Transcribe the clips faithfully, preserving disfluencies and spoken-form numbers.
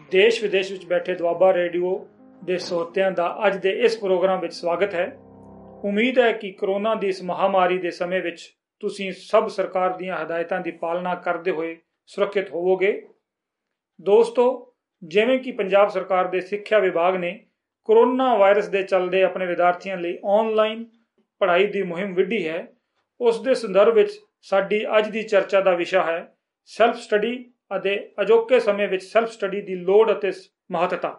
ਦੇਸ਼ ਵਿਦੇਸ਼ ਵਿੱਚ ਬੈਠੇ ਦੁਆਬਾ ਰੇਡੀਓ ਦੇ ਸਰੋਤਿਆਂ ਦਾ ਅੱਜ ਦੇ ਇਸ ਪ੍ਰੋਗਰਾਮ ਵਿੱਚ ਸਵਾਗਤ ਹੈ। ਉਮੀਦ ਹੈ ਕਿ ਕਰੋਨਾ ਦੀ ਇਸ ਮਹਾਮਾਰੀ ਦੇ ਸਮੇਂ ਵਿੱਚ ਤੁਸੀਂ ਸਭ ਸਰਕਾਰ ਦੀਆਂ ਹਦਾਇਤਾਂ ਦੀ ਪਾਲਣਾ ਕਰਦੇ ਹੋਏ ਸੁਰੱਖਿਅਤ ਹੋਵੋਗੇ। ਦੋਸਤੋ, ਜਿਵੇਂ ਕਿ ਪੰਜਾਬ ਸਰਕਾਰ ਦੇ ਸਿੱਖਿਆ ਵਿਭਾਗ ਨੇ ਕਰੋਨਾ ਵਾਇਰਸ ਦੇ ਚੱਲਦੇ ਆਪਣੇ ਵਿਦਿਆਰਥੀਆਂ ਲਈ ਆਨਲਾਈਨ ਪੜ੍ਹਾਈ ਦੀ ਮੁਹਿੰਮ ਵਿੱਢੀ ਹੈ, ਉਸ ਦੇ ਸੰਦਰਭ ਵਿੱਚ ਸਾਡੀ ਅੱਜ ਦੀ ਚਰਚਾ ਦਾ ਵਿਸ਼ਾ ਹੈ ਸੈਲਫ ਸਟੱਡੀ ਅਤੇ ਅਜੋਕੇ ਸਮੇਂ ਵਿੱਚ ਸੈਲਫ ਸਟੱਡੀ ਦੀ ਲੋੜ ਅਤੇ ਮਹੱਤਤਾ।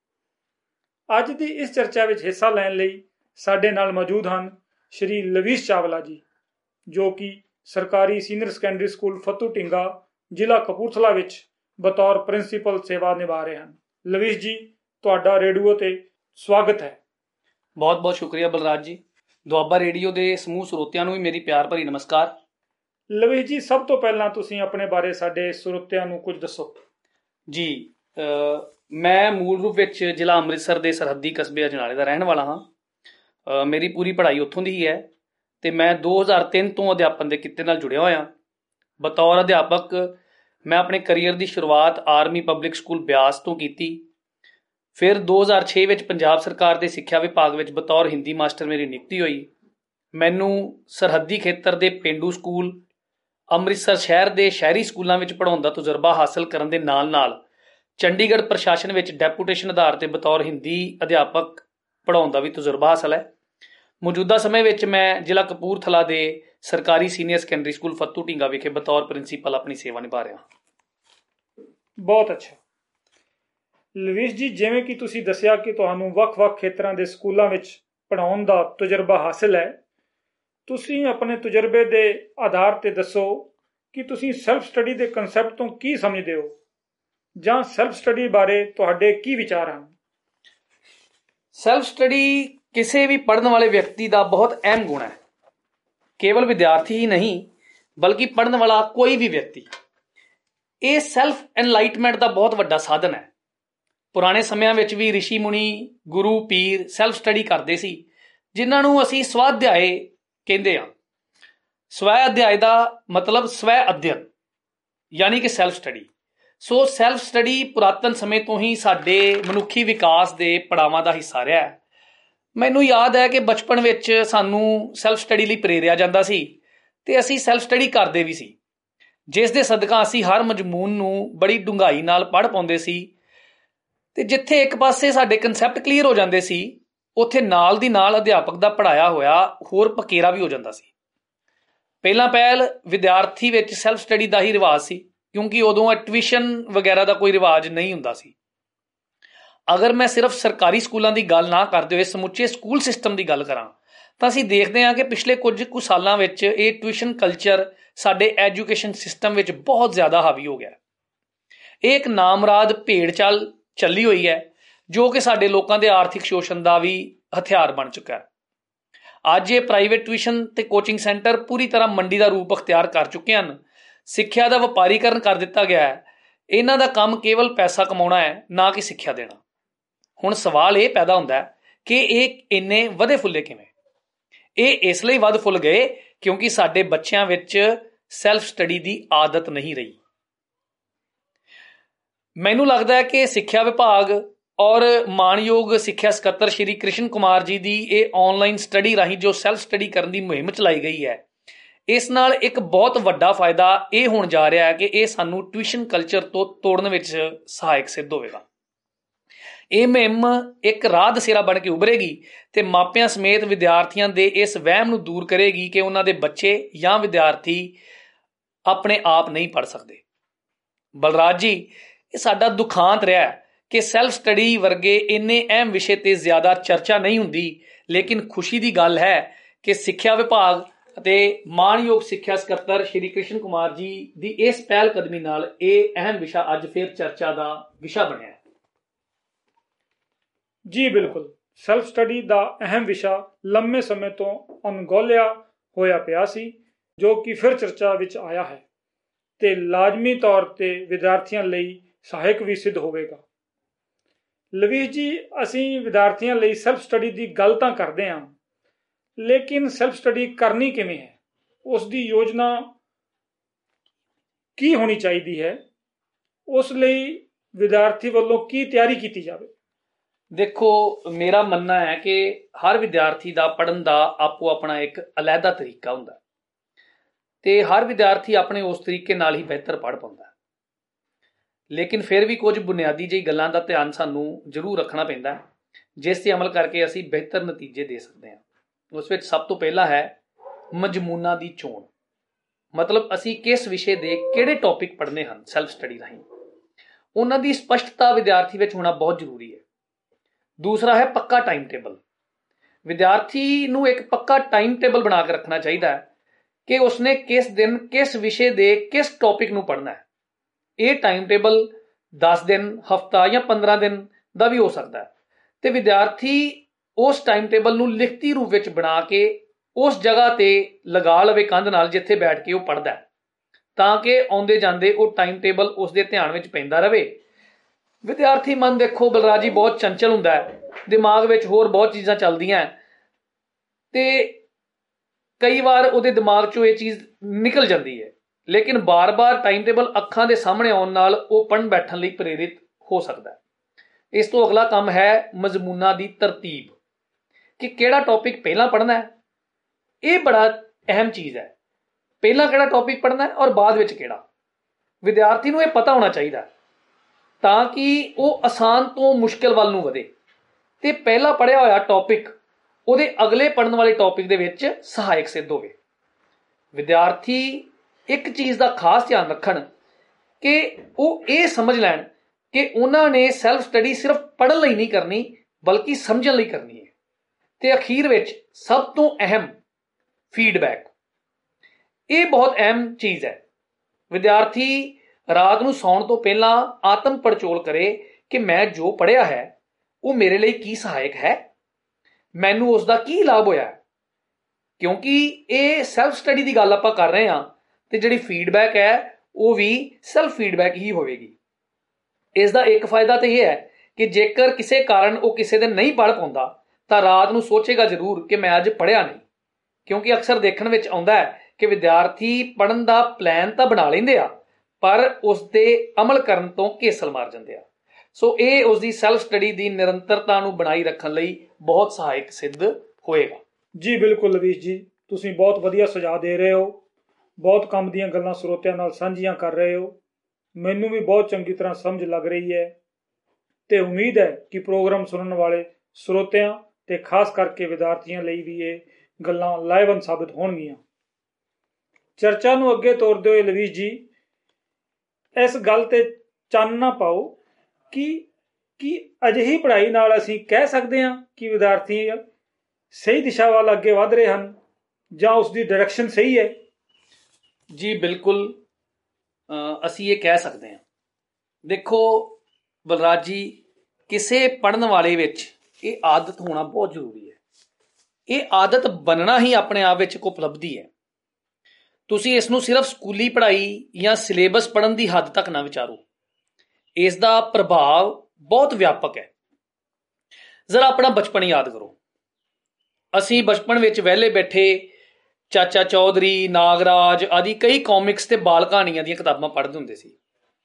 ਅੱਜ ਦੀ ਇਸ ਚਰਚਾ ਵਿੱਚ ਹਿੱਸਾ ਲੈਣ ਲਈ ਸਾਡੇ ਨਾਲ ਮੌਜੂਦ ਹਨ ਸ਼੍ਰੀ ਲਵੀਸ਼ ਚਾਵਲਾ ਜੀ, ਜੋ ਕਿ ਸਰਕਾਰੀ ਸੀਨੀਅਰ ਸੈਕੰਡਰੀ ਸਕੂਲ ਫੱਤੂ ਢੀਂਗਾ, ਜ਼ਿਲ੍ਹਾ ਕਪੂਰਥਲਾ ਵਿੱਚ ਬਤੌਰ ਪ੍ਰਿੰਸੀਪਲ ਸੇਵਾ ਨਿਭਾ ਰਹੇ ਹਨ। ਲਵੀਸ਼ ਜੀ, ਤੁਹਾਡਾ ਰੇਡੀਓ ਤੇ ਸਵਾਗਤ ਹੈ। ਬਹੁਤ ਬਹੁਤ ਸ਼ੁਕਰੀਆ ਬਲਰਾਜ ਜੀ। ਦੁਆਬਾ ਰੇਡੀਓ ਦੇ ਸਮੂਹ ਸਰੋਤਿਆਂ ਨੂੰ ਵੀ ਮੇਰੀ ਪਿਆਰ ਭਰੀ ਨਮਸਕਾਰ। ਲਵੀਸ਼ ਜੀ, ਸਭ ਤੋਂ ਪਹਿਲਾਂ ਤੁਸੀਂ ਆਪਣੇ ਬਾਰੇ ਸਾਡੇ ਸਰੋਤਿਆਂ ਨੂੰ ਕੁਝ ਦੱਸੋ। ਜੀ, ਮੈਂ ਮੂਲ ਰੂਪ ਵਿੱਚ ਜ਼ਿਲ੍ਹਾ ਅੰਮ੍ਰਿਤਸਰ ਦੇ ਸਰਹੱਦੀ ਕਸਬੇ ਅਜਨਾਲੇ ਦਾ ਰਹਿਣ ਵਾਲਾ ਹਾਂ। ਮੇਰੀ ਪੂਰੀ ਪੜ੍ਹਾਈ ਉੱਥੋਂ ਦੀ ਹੀ ਹੈ ਅਤੇ ਮੈਂ ਦੋ ਹਜ਼ਾਰ ਤਿੰਨ ਤੋਂ ਅਧਿਆਪਨ ਦੇ ਕਿੱਤੇ ਨਾਲ ਜੁੜਿਆ ਹੋਇਆ। ਬਤੌਰ ਅਧਿਆਪਕ ਮੈਂ ਆਪਣੇ ਕਰੀਅਰ ਦੀ ਸ਼ੁਰੂਆਤ ਆਰਮੀ ਪਬਲਿਕ ਸਕੂਲ ਬਿਆਸ ਤੋਂ ਕੀਤੀ। ਫਿਰ ਦੋ ਹਜ਼ਾਰ ਛੇ ਵਿੱਚ ਪੰਜਾਬ ਸਰਕਾਰ ਦੇ ਸਿੱਖਿਆ ਵਿਭਾਗ ਵਿੱਚ ਬਤੌਰ ਹਿੰਦੀ ਮਾਸਟਰ ਮੇਰੀ ਨਿਯੁਕਤੀ ਹੋਈ। ਮੈਨੂੰ ਸਰਹੱਦੀ ਖੇਤਰ ਦੇ ਪੇਂਡੂ ਸਕੂਲ, ਅੰਮ੍ਰਿਤਸਰ ਸ਼ਹਿਰ ਦੇ ਸ਼ਹਿਰੀ ਸਕੂਲਾਂ ਵਿੱਚ ਪੜ੍ਹਾਉਣ ਦਾ ਤਜਰਬਾ ਹਾਸਲ ਕਰਨ ਦੇ ਨਾਲ ਨਾਲ ਚੰਡੀਗੜ੍ਹ ਪ੍ਰਸ਼ਾਸਨ ਵਿੱਚ ਡੈਪੂਟੇਸ਼ਨ ਆਧਾਰ 'ਤੇ ਬਤੌਰ ਹਿੰਦੀ ਅਧਿਆਪਕ ਪੜ੍ਹਾਉਣ ਦਾ ਵੀ ਤਜਰਬਾ ਹਾਸਲ ਹੈ। ਮੌਜੂਦਾ ਸਮੇਂ ਵਿੱਚ ਮੈਂ ਜ਼ਿਲ੍ਹਾ ਕਪੂਰਥਲਾ ਦੇ ਸਰਕਾਰੀ ਸੀਨੀਅਰ ਸੈਕੰਡਰੀ ਸਕੂਲ ਫੱਤੂ ਢੀਂਗਾ ਵਿਖੇ ਬਤੌਰ ਪ੍ਰਿੰਸੀਪਲ ਆਪਣੀ ਸੇਵਾ ਨਿਭਾ ਰਿਹਾ। ਬਹੁਤ ਅੱਛਾ ਲਵੀਸ਼ ਜੀ, ਜਿਵੇਂ ਕਿ ਤੁਸੀਂ ਦੱਸਿਆ ਕਿ ਤੁਹਾਨੂੰ ਵੱਖ-ਵੱਖ ਖੇਤਰਾਂ ਦੇ ਸਕੂਲਾਂ ਵਿੱਚ ਪੜ੍ਹਾਉਣ ਦਾ ਤਜਰਬਾ ਹਾਸਲ ਹੈ, ਤੁਸੀਂ ਆਪਣੇ ਤਜਰਬੇ ਦੇ ਆਧਾਰ 'ਤੇ ਦੱਸੋ ਕਿ ਤੁਸੀਂ ਸੈਲਫ ਸਟੱਡੀ ਦੇ ਕਨਸੈਪਟ ਤੋਂ ਕੀ ਸਮਝਦੇ ਹੋ ਜਾਂ ਸੈਲਫ ਸਟੱਡੀ ਬਾਰੇ ਤੁਹਾਡੇ ਕੀ ਵਿਚਾਰ ਹਨ। ਸੈਲਫ ਸਟੱਡੀ ਕਿਸੇ ਵੀ ਪੜ੍ਹਨ ਵਾਲੇ ਵਿਅਕਤੀ ਦਾ ਬਹੁਤ ਅਹਿਮ ਗੁਣ ਹੈ। ਕੇਵਲ ਵਿਦਿਆਰਥੀ ਹੀ ਨਹੀਂ ਬਲਕਿ ਪੜ੍ਹਨ ਵਾਲਾ ਕੋਈ ਵੀ ਵਿਅਕਤੀ। ਇਹ ਸੈਲਫ ਐਨਲਾਈਟਮੈਂਟ ਦਾ ਬਹੁਤ ਵੱਡਾ ਸਾਧਨ ਹੈ। ਪੁਰਾਣੇ ਸਮਿਆਂ ਵਿੱਚ ਵੀ ਰਿਸ਼ੀ ਮੁਨੀ, ਗੁਰੂ ਪੀਰ ਸੈਲਫ ਸਟੱਡੀ ਕਰਦੇ ਸੀ, ਜਿਨ੍ਹਾਂ ਨੂੰ ਅਸੀਂ ਸਵਾਧਿਆਏ ਕਹਿੰਦੇ ਹਾਂ। ਸਵੈ ਅਧਿਆਏ ਦਾ ਮਤਲਬ ਸਵੈ ਅਧਿਅਨ ਯਾਨੀ ਕਿ ਸੈਲਫ ਸਟੱਡੀ। ਸੋ ਸੈਲਫ ਸਟੱਡੀ ਪੁਰਾਤਨ ਸਮੇਂ ਤੋਂ ਹੀ ਸਾਡੇ ਮਨੁੱਖੀ ਵਿਕਾਸ ਦੇ ਪੜਾਵਾਂ ਦਾ ਹਿੱਸਾ ਰਿਹਾ ਹੈ। ਮੈਨੂੰ ਯਾਦ ਹੈ ਕਿ ਬਚਪਨ ਵਿੱਚ ਸਾਨੂੰ ਸੈਲਫ ਸਟੱਡੀ ਲਈ ਪ੍ਰੇਰਿਆ ਜਾਂਦਾ ਸੀ ਅਤੇ ਅਸੀਂ ਸੈਲਫ ਸਟੱਡੀ ਕਰਦੇ ਵੀ ਸੀ, ਜਿਸ ਦੇ ਸਦਕਾ ਅਸੀਂ ਹਰ ਮਜ਼ਮੂਨ ਨੂੰ ਬੜੀ ਡੂੰਘਾਈ ਨਾਲ ਪੜ੍ਹ ਪਾਉਂਦੇ ਸੀ ਅਤੇ ਜਿੱਥੇ ਇੱਕ ਪਾਸੇ ਸਾਡੇ ਕਨਸੈਪਟ ਕਲੀਅਰ ਹੋ ਜਾਂਦੇ ਸੀ, ਉੱਥੇ ਨਾਲ ਦੀ ਨਾਲ ਅਧਿਆਪਕ ਦਾ ਪੜ੍ਹਾਇਆ ਹੋਇਆ ਹੋਰ ਪਕੇਰਾ ਵੀ ਹੋ ਜਾਂਦਾ ਸੀ। ਪਹਿਲਾਂ ਪਹਿਲ ਵਿਦਿਆਰਥੀ ਵਿੱਚ ਸੈਲਫ ਸਟੱਡੀ ਦਾ ਹੀ ਰਿਵਾਜ ਸੀ, ਕਿਉਂਕਿ ਉਦੋਂ ਟਿਊਸ਼ਨ ਵਗੈਰਾ ਦਾ ਕੋਈ ਰਿਵਾਜ ਨਹੀਂ ਹੁੰਦਾ ਸੀ। ਅਗਰ ਮੈਂ ਸਿਰਫ ਸਰਕਾਰੀ ਸਕੂਲਾਂ ਦੀ ਗੱਲ ਨਾ ਕਰਦੇ ਹੋਏ ਸਮੁੱਚੇ ਸਕੂਲ ਸਿਸਟਮ ਦੀ ਗੱਲ ਕਰਾਂ ਤਾਂ ਅਸੀਂ ਦੇਖਦੇ ਹਾਂ ਕਿ ਪਿਛਲੇ ਕੁਝ ਕੁ ਸਾਲਾਂ ਵਿੱਚ ਇਹ ਟਿਊਸ਼ਨ ਕਲਚਰ ਸਾਡੇ ਐਜੂਕੇਸ਼ਨ ਸਿਸਟਮ ਵਿੱਚ ਬਹੁਤ ਜ਼ਿਆਦਾ ਹਾਵੀ ਹੋ ਗਿਆ। ਇਹ ਇੱਕ ਨਾਮਰਾਦ ਭੇਡ ਚਾਲ ਚੱਲੀ ਹੋਈ ਹੈ ਜੋ ਕਿ ਸਾਡੇ ਲੋਕਾਂ ਦੇ ਆਰਥਿਕ ਸ਼ੋਸ਼ਣ ਦਾ ਵੀ ਹਥਿਆਰ ਬਣ ਚੁੱਕਾ ਹੈ। ਅੱਜ ਇਹ ਪ੍ਰਾਈਵੇਟ ਟਿਊਸ਼ਨ ਤੇ ਕੋਚਿੰਗ ਸੈਂਟਰ ਪੂਰੀ ਤਰ੍ਹਾਂ ਮੰਡੀ ਦਾ ਰੂਪ ਅਖਤਿਆਰ ਕਰ ਚੁੱਕੇ ਹਨ। ਸਿੱਖਿਆ ਦਾ ਵਪਾਰੀਕਰਨ ਕਰ ਦਿੱਤਾ ਗਿਆ ਹੈ। ਇਹਨਾਂ ਦਾ ਕੰਮ ਕੇਵਲ ਪੈਸਾ ਕਮਾਉਣਾ ਹੈ, ਨਾ ਕਿ ਸਿੱਖਿਆ ਦੇਣਾ। ਹੁਣ ਸਵਾਲ ਇਹ ਪੈਦਾ ਹੁੰਦਾ ਹੈ ਕਿ ਇਹ ਇੰਨੇ ਵਧੇ ਫੁੱਲੇ ਕਿਵੇਂ? ਇਹ ਇਸ ਲਈ ਵੱਧ ਫੁੱਲ ਗਏ ਕਿਉਂਕਿ ਸਾਡੇ ਬੱਚਿਆਂ ਵਿੱਚ ਸੈਲਫ ਸਟੱਡੀ ਦੀ ਆਦਤ ਨਹੀਂ ਰਹੀ। ਮੈਨੂੰ ਲੱਗਦਾ ਹੈ ਕਿ ਸਿੱਖਿਆ ਵਿਭਾਗ ਔਰ ਮਾਣਯੋਗ ਸਿੱਖਿਆ ਸਕੱਤਰ ਸ਼੍ਰੀ ਕ੍ਰਿਸ਼ਨ ਕੁਮਾਰ ਜੀ ਦੀ ਇਹ ਆਨਲਾਈਨ ਸਟੱਡੀ ਰਾਹੀਂ ਜੋ ਸੈਲਫ ਸਟੱਡੀ ਕਰਨ ਦੀ ਮੁਹਿੰਮ ਚਲਾਈ ਗਈ ਹੈ, ਇਸ ਨਾਲ ਇੱਕ ਬਹੁਤ ਵੱਡਾ ਫਾਇਦਾ ਇਹ ਹੋਣ ਜਾ ਰਿਹਾ ਹੈ ਕਿ ਇਹ ਸਾਨੂੰ ਟਿਊਸ਼ਨ ਕਲਚਰ ਤੋਂ ਤੋੜਨ ਵਿੱਚ ਸਹਾਇਕ ਸਿੱਧ ਹੋਵੇਗਾ। ਇਹ ਮੁਹਿੰਮ ਇੱਕ ਰਾਹ ਦਸੇਰਾ ਬਣ ਕੇ ਉਭਰੇਗੀ ਅਤੇ ਮਾਪਿਆਂ ਸਮੇਤ ਵਿਦਿਆਰਥੀਆਂ ਦੇ ਇਸ ਵਹਿਮ ਨੂੰ ਦੂਰ ਕਰੇਗੀ ਕਿ ਉਹਨਾਂ ਦੇ ਬੱਚੇ ਜਾਂ ਵਿਦਿਆਰਥੀ ਆਪਣੇ ਆਪ ਨਹੀਂ ਪੜ੍ਹ ਸਕਦੇ। ਬਲਰਾਜ ਜੀ, ਇਹ ਸਾਡਾ ਦੁਖਾਂਤ ਰਿਹਾ ਕਿ ਸੈਲਫ ਸਟੱਡੀ ਵਰਗੇ ਇੰਨੇ ਅਹਿਮ ਵਿਸ਼ੇ 'ਤੇ ਜ਼ਿਆਦਾ ਚਰਚਾ ਨਹੀਂ ਹੁੰਦੀ, ਲੇਕਿਨ ਖੁਸ਼ੀ ਦੀ ਗੱਲ ਹੈ ਕਿ ਸਿੱਖਿਆ ਵਿਭਾਗ ਅਤੇ ਮਾਣਯੋਗ ਸਿੱਖਿਆ ਸਕੱਤਰ ਸ਼੍ਰੀ ਕ੍ਰਿਸ਼ਨ ਕੁਮਾਰ ਜੀ ਦੀ ਇਸ ਪਹਿਲ ਕਦਮੀ ਨਾਲ ਇਹ ਅਹਿਮ ਵਿਸ਼ਾ ਅੱਜ ਫਿਰ ਚਰਚਾ ਦਾ ਵਿਸ਼ਾ ਬਣਿਆ। ਜੀ ਬਿਲਕੁਲ, ਸੈਲਫ ਸਟੱਡੀ ਦਾ ਅਹਿਮ ਵਿਸ਼ਾ ਲੰਮੇ ਸਮੇਂ ਤੋਂ ਅਣਗੌਲਿਆ ਹੋਇਆ ਪਿਆ ਸੀ, ਜੋ ਕਿ ਫਿਰ ਚਰਚਾ ਵਿੱਚ ਆਇਆ ਹੈ ਤੇ ਲਾਜ਼ਮੀ ਤੌਰ 'ਤੇ ਵਿਦਿਆਰਥੀਆਂ ਲਈ ਸਹਾਇਕ ਵੀ ਸਿੱਧ ਹੋਵੇਗਾ। ਲਵੀਸ਼ ਜੀ, ਅਸੀਂ ਵਿਦਿਆਰਥੀਆਂ ਲਈ ਸੈਲਫ ਸਟੱਡੀ ਦੀ ਗੱਲ ਤਾਂ ਕਰਦੇ ਹਾਂ, ਲੇਕਿਨ ਸੈਲਫ ਸਟੱਡੀ ਕਰਨੀ ਕਿਵੇਂ ਹੈ, ਉਸ ਦੀ ਯੋਜਨਾ ਕੀ ਹੋਣੀ ਚਾਹੀਦੀ ਹੈ, ਉਸ ਲਈ ਵਿਦਿਆਰਥੀ ਵੱਲੋਂ ਕੀ ਤਿਆਰੀ ਕੀਤੀ ਜਾਵੇ? ਦੇਖੋ, ਮੇਰਾ ਮੰਨਣਾ ਹੈ ਕਿ ਹਰ ਵਿਦਿਆਰਥੀ ਦਾ ਪੜ੍ਹਨ ਦਾ ਆਪੋ ਆਪਣਾ ਇੱਕ ਅਲੱਗਾ ਤਰੀਕਾ ਹੁੰਦਾ ਤੇ ਹਰ ਵਿਦਿਆਰਥੀ ਆਪਣੇ ਉਸ ਤਰੀਕੇ ਨਾਲ ਹੀ ਬਿਹਤਰ ਪੜ੍ਹ ਪਾਉਂਦਾ। ਲੇਕਿਨ ਫਿਰ ਵੀ ਕੁਝ ਬੁਨਿਆਦੀ ਜਿਹੀ ਗੱਲਾਂ ਦਾ ਧਿਆਨ ਸਾਨੂੰ ਜ਼ਰੂਰ ਰੱਖਣਾ ਪੈਂਦਾ, ਜਿਸ 'ਤੇ ਅਮਲ ਕਰਕੇ ਅਸੀਂ ਬਿਹਤਰ ਨਤੀਜੇ ਦੇ ਸਕਦੇ ਹਾਂ। ਉਸ ਵਿੱਚ ਸਭ ਤੋਂ ਪਹਿਲਾ ਹੈ ਮਜ਼ਮੂਨਾਂ ਦੀ ਚੋਣ। ਮਤਲਬ ਅਸੀਂ ਕਿਸ ਵਿਸ਼ੇ ਦੇ ਕਿਹੜੇ ਟੌਪਿਕ ਪੜ੍ਹਨੇ ਹਨ। ਸੈਲਫ ਸਟੱਡੀ ਰਾਹੀਂ ਉਹਨਾਂ ਦੀ ਸਪਸ਼ਟਤਾ ਵਿਦਿਆਰਥੀ ਵਿੱਚ ਹੋਣਾ ਬਹੁਤ ਜ਼ਰੂਰੀ ਹੈ। ਦੂਸਰਾ ਹੈ ਪੱਕਾ ਟਾਈਮ ਟੇਬਲ। ਵਿਦਿਆਰਥੀ ਨੂੰ ਇੱਕ ਪੱਕਾ ਟਾਈਮ ਟੇਬਲ ਬਣਾ ਕੇ ਰੱਖਣਾ ਚਾਹੀਦਾ ਹੈ ਕਿ ਉਸਨੇ ਕਿਸ ਦਿਨ ਕਿਸ ਵਿਸ਼ੇ ਦੇ ਕਿਸ ਟੌਪਿਕ ਨੂੰ ਪੜ੍ਹਨਾ ਹੈ। ਇਹ ਟਾਈਮ ਟੇਬਲ ਦਸ ਦਿਨ, ਹਫ਼ਤਾ ਜਾਂ ਪੰਦਰਾਂ ਦਿਨ ਦਾ ਵੀ ਹੋ ਸਕਦਾ ਹੈ ਤੇ ਵਿਦਿਆਰਥੀ ਉਸ ਟਾਈਮ ਟੇਬਲ ਨੂੰ ਲਿਖਤੀ ਰੂਪ ਵਿੱਚ ਬਣਾ ਕੇ ਉਸ ਜਗ੍ਹਾ ਤੇ ਲਗਾ ਲਵੇ ਕੰਧ ਨਾਲ, ਜਿੱਥੇ ਬੈਠ ਕੇ ਉਹ ਪੜ੍ਹਦਾ, ਤਾਂ ਕਿ ਆਉਂਦੇ ਜਾਂਦੇ ਉਹ ਟਾਈਮ ਟੇਬਲ ਉਸਦੇ ਧਿਆਨ ਵਿੱਚ ਪੈਂਦਾ ਰਹੇ। ਵਿਦਿਆਰਥੀ ਮਨ ਦੇਖੋ ਬਲਰਾਜ ਜੀ ਬਹੁਤ ਚੰਚਲ ਹੁੰਦਾ ਹੈ, ਦਿਮਾਗ ਵਿੱਚ ਹੋਰ ਬਹੁਤ ਚੀਜ਼ਾਂ ਚੱਲਦੀਆਂ ਤੇ ਕਈ ਵਾਰ ਉਹਦੇ ਦਿਮਾਗ 'ਚੋਂ ਇਹ ਚੀਜ਼ ਨਿਕਲ ਜਾਂਦੀ ਹੈ। ਲੇਕਿਨ ਬਾਰ-ਬਾਰ ਟਾਈਮ ਟੇਬਲ ਅੱਖਾਂ ਦੇ ਸਾਹਮਣੇ ਆਉਣ ਨਾਲ ਉਹ ਪੜ੍ਹਨ ਬੈਠਣ ਲਈ ਪ੍ਰੇਰਿਤ ਹੋ ਸਕਦਾ ਹੈ। ਇਸ ਤੋਂ ਅਗਲਾ ਕੰਮ ਹੈ ਮਜ਼ਮੂਨਾਂ ਦੀ ਤਰਤੀਬ, ਕਿ ਕਿਹੜਾ ਟੌਪਿਕ ਪਹਿਲਾਂ ਪੜ੍ਹਨਾ ਹੈ। ਇਹ ਬੜਾ ਅਹਿਮ ਚੀਜ਼ ਹੈ। ਪਹਿਲਾਂ ਕਿਹੜਾ ਟੌਪਿਕ ਪੜ੍ਹਨਾ ਹੈ ਔਰ ਬਾਅਦ ਵਿੱਚ ਕਿਹੜਾ। ਵਿਦਿਆਰਥੀ ਨੂੰ ਇਹ ਪਤਾ ਹੋਣਾ ਚਾਹੀਦਾ ਤਾਂ ਕਿ ਉਹ ਆਸਾਨ ਤੋਂ ਮੁਸ਼ਕਿਲ ਵੱਲ ਨੂੰ ਵਧੇ ਤੇ ਪਹਿਲਾਂ ਪੜ੍ਹਿਆ ਹੋਇਆ ਟੌਪਿਕ ਉਹਦੇ ਅਗਲੇ ਪੜ੍ਹਨ ਵਾਲੇ ਟੌਪਿਕ ਦੇ ਵਿੱਚ ਸਹਾਇਕ ਸਿੱਧ ਹੋਵੇ। ਵਿਦਿਆਰਥੀ ਇੱਕ ਚੀਜ਼ ਦਾ ਖਾਸ ਧਿਆਨ ਰੱਖਣ ਕਿ ਉਹ ਇਹ ਸਮਝ ਲੈਣ ਕਿ ਉਹਨਾਂ ਨੇ ਸੈਲਫ ਸਟੱਡੀ ਸਿਰਫ ਪੜ੍ਹਨ ਲਈ ਨਹੀਂ ਕਰਨੀ, ਬਲਕਿ ਸਮਝਣ ਲਈ ਕਰਨੀ ਹੈ। ਤੇ ਅਖੀਰ ਵਿੱਚ ਸਭ ਤੋਂ ਅਹਿਮ ਫੀਡਬੈਕ, ਇਹ ਬਹੁਤ ਅਹਿਮ ਚੀਜ਼ ਹੈ। ਵਿਦਿਆਰਥੀ ਰਾਤ ਨੂੰ ਸੌਣ ਤੋਂ ਪਹਿਲਾਂ ਆਤਮ ਪੜਚੋਲ ਕਰੇ ਕਿ ਮੈਂ ਜੋ ਪੜ੍ਹਿਆ ਹੈ ਉਹ ਮੇਰੇ ਲਈ ਕੀ ਸਹਾਇਕ ਹੈ, ਮੈਨੂੰ ਉਸ ਦਾ ਕੀ ਲਾਭ ਹੋਇਆ। ਕਿਉਂਕਿ ਇਹ ਸੈਲਫ ਸਟੱਡੀ ਦੀ ਗੱਲ ਆਪਾਂ ਕਰ ਰਹੇ ਹਾਂ ਤੇ ਜਿਹੜੀ ਫੀਡਬੈਕ ਹੈ ਉਹ ਵੀ ਸੈਲਫ ਫੀਡਬੈਕ ਹੀ ਹੋਵੇਗੀ। ਇਸ ਦਾ ਇੱਕ ਫਾਇਦਾ ਤਾਂ ਇਹ ਹੈ ਕਿ ਜੇਕਰ ਕਿਸੇ ਕਾਰਨ ਉਹ ਕਿਸੇ ਦਿਨ ਨਹੀਂ ਪੜ੍ਹ ਪਾਉਂਦਾ ਤਾਂ ਰਾਤ ਨੂੰ ਸੋਚੇਗਾ ਜ਼ਰੂਰ ਕਿ ਮੈਂ ਅੱਜ ਪੜ੍ਹਿਆ ਨਹੀਂ। ਕਿਉਂਕਿ ਅਕਸਰ ਦੇਖਣ ਵਿੱਚ ਆਉਂਦਾ ਹੈ ਕਿ ਵਿਦਿਆਰਥੀ ਪੜ੍ਹਨ ਦਾ ਪਲਾਨ ਤਾਂ ਬਣਾ ਲੈਂਦੇ ਆ, ਪਰ ਉਸ ਤੇ ਅਮਲ ਕਰਨ ਤੋਂ ਘੇਸਲ ਮਾਰ ਜਾਂਦੇ ਆ। ਸੋ ਇਹ ਉਸ ਦੀ ਸੈਲਫ ਸਟੱਡੀ ਦੀ ਨਿਰੰਤਰਤਾ ਨੂੰ ਬਣਾਈ ਰੱਖਣ ਲਈ ਬਹੁਤ ਸਹਾਇਕ ਸਿੱਧ ਹੋਏਗਾ। ਜੀ ਬਿਲਕੁਲ ਲਵੀਸ਼ ਜੀ, ਤੁਸੀਂ ਬਹੁਤ ਵਧੀਆ ਸੁਝਾਅ ਦੇ ਰਹੇ ਹੋ, ਬਹੁਤ ਕੰਮ ਦੀਆਂ ਗੱਲਾਂ ਸਰੋਤਿਆਂ ਨਾਲ ਸਾਂਝੀਆਂ ਕਰ ਰਹੇ ਹੋ। ਮੈਨੂੰ ਵੀ ਬਹੁਤ ਚੰਗੀ ਤਰ੍ਹਾਂ ਸਮਝ ਲੱਗ ਰਹੀ ਹੈ ਤੇ ਉਮੀਦ ਹੈ ਕਿ ਪ੍ਰੋਗਰਾਮ ਸੁਣਨ ਵਾਲੇ ਸਰੋਤਿਆਂ ਤੇ ਖਾਸ ਕਰਕੇ ਵਿਦਿਆਰਥੀਆਂ ਲਈ ਵੀ ਇਹ ਗੱਲਾਂ ਲਾਹੇਵੰਦ ਸਾਬਿਤ ਹੋਣਗੀਆਂ। ਚਰਚਾ ਨੂੰ ਅੱਗੇ ਤੋਰਦੇ ਹੋਏ ਲਵੀਸ਼ ਜੀ, ਇਸ ਗੱਲ ਤੇ ਚਾਨਣਾ ਪਾਓ ਕਿ ਕੀ ਅਜਿਹੀ ਪੜ੍ਹਾਈ ਨਾਲ ਅਸੀਂ ਕਹਿ ਸਕਦੇ ਹਾਂ ਕਿ ਵਿਦਿਆਰਥੀ ਸਹੀ ਦਿਸ਼ਾ ਵੱਲ ਅੱਗੇ ਵਧ ਰਹੇ ਹਨ ਜਾਂ ਉਸ ਦੀ ਡਾਇਰੈਕਸ਼ਨ ਸਹੀ ਹੈ? ਜੀ ਬਿਲਕੁਲ, ਅਸੀਂ ਇਹ ਕਹਿ ਸਕਦੇ ਹਾਂ। ਦੇਖੋ ਬਲਰਾਜ ਜੀ, ਕਿਸੇ ਪੜ੍ਹਨ ਵਾਲੇ ਵਿੱਚ ਇਹ ਆਦਤ ਹੋਣਾ ਬਹੁਤ ਜ਼ਰੂਰੀ ਹੈ। ਇਹ ਆਦਤ ਬਣਨਾ ਹੀ ਆਪਣੇ ਆਪ ਵਿੱਚ ਇੱਕ ਉਪਲਬਧੀ ਹੈ। ਤੁਸੀਂ ਇਸ ਨੂੰ ਸਿਰਫ ਸਕੂਲੀ ਪੜ੍ਹਾਈ ਜਾਂ ਸਿਲੇਬਸ ਪੜ੍ਹਨ ਦੀ ਹੱਦ ਤੱਕ ਨਾ ਵਿਚਾਰੋ। ਇਸ ਦਾ ਪ੍ਰਭਾਵ ਬਹੁਤ ਵਿਆਪਕ ਹੈ। ਜ਼ਰਾ ਆਪਣਾ ਬਚਪਨ ਯਾਦ ਕਰੋ। ਅਸੀਂ ਬਚਪਨ ਵਿੱਚ ਵਿਹਲੇ ਬੈਠੇ ਚਾਚਾ ਚੌਧਰੀ, ਨਾਗਰਾਜ ਆਦਿ ਕਈ ਕਾਮਿਕਸ ਤੇ ਬਾਲ ਕਹਾਣੀਆਂ ਦੀਆਂ ਕਿਤਾਬਾਂ ਪੜ੍ਹਦੇ ਹੁੰਦੇ ਸੀ।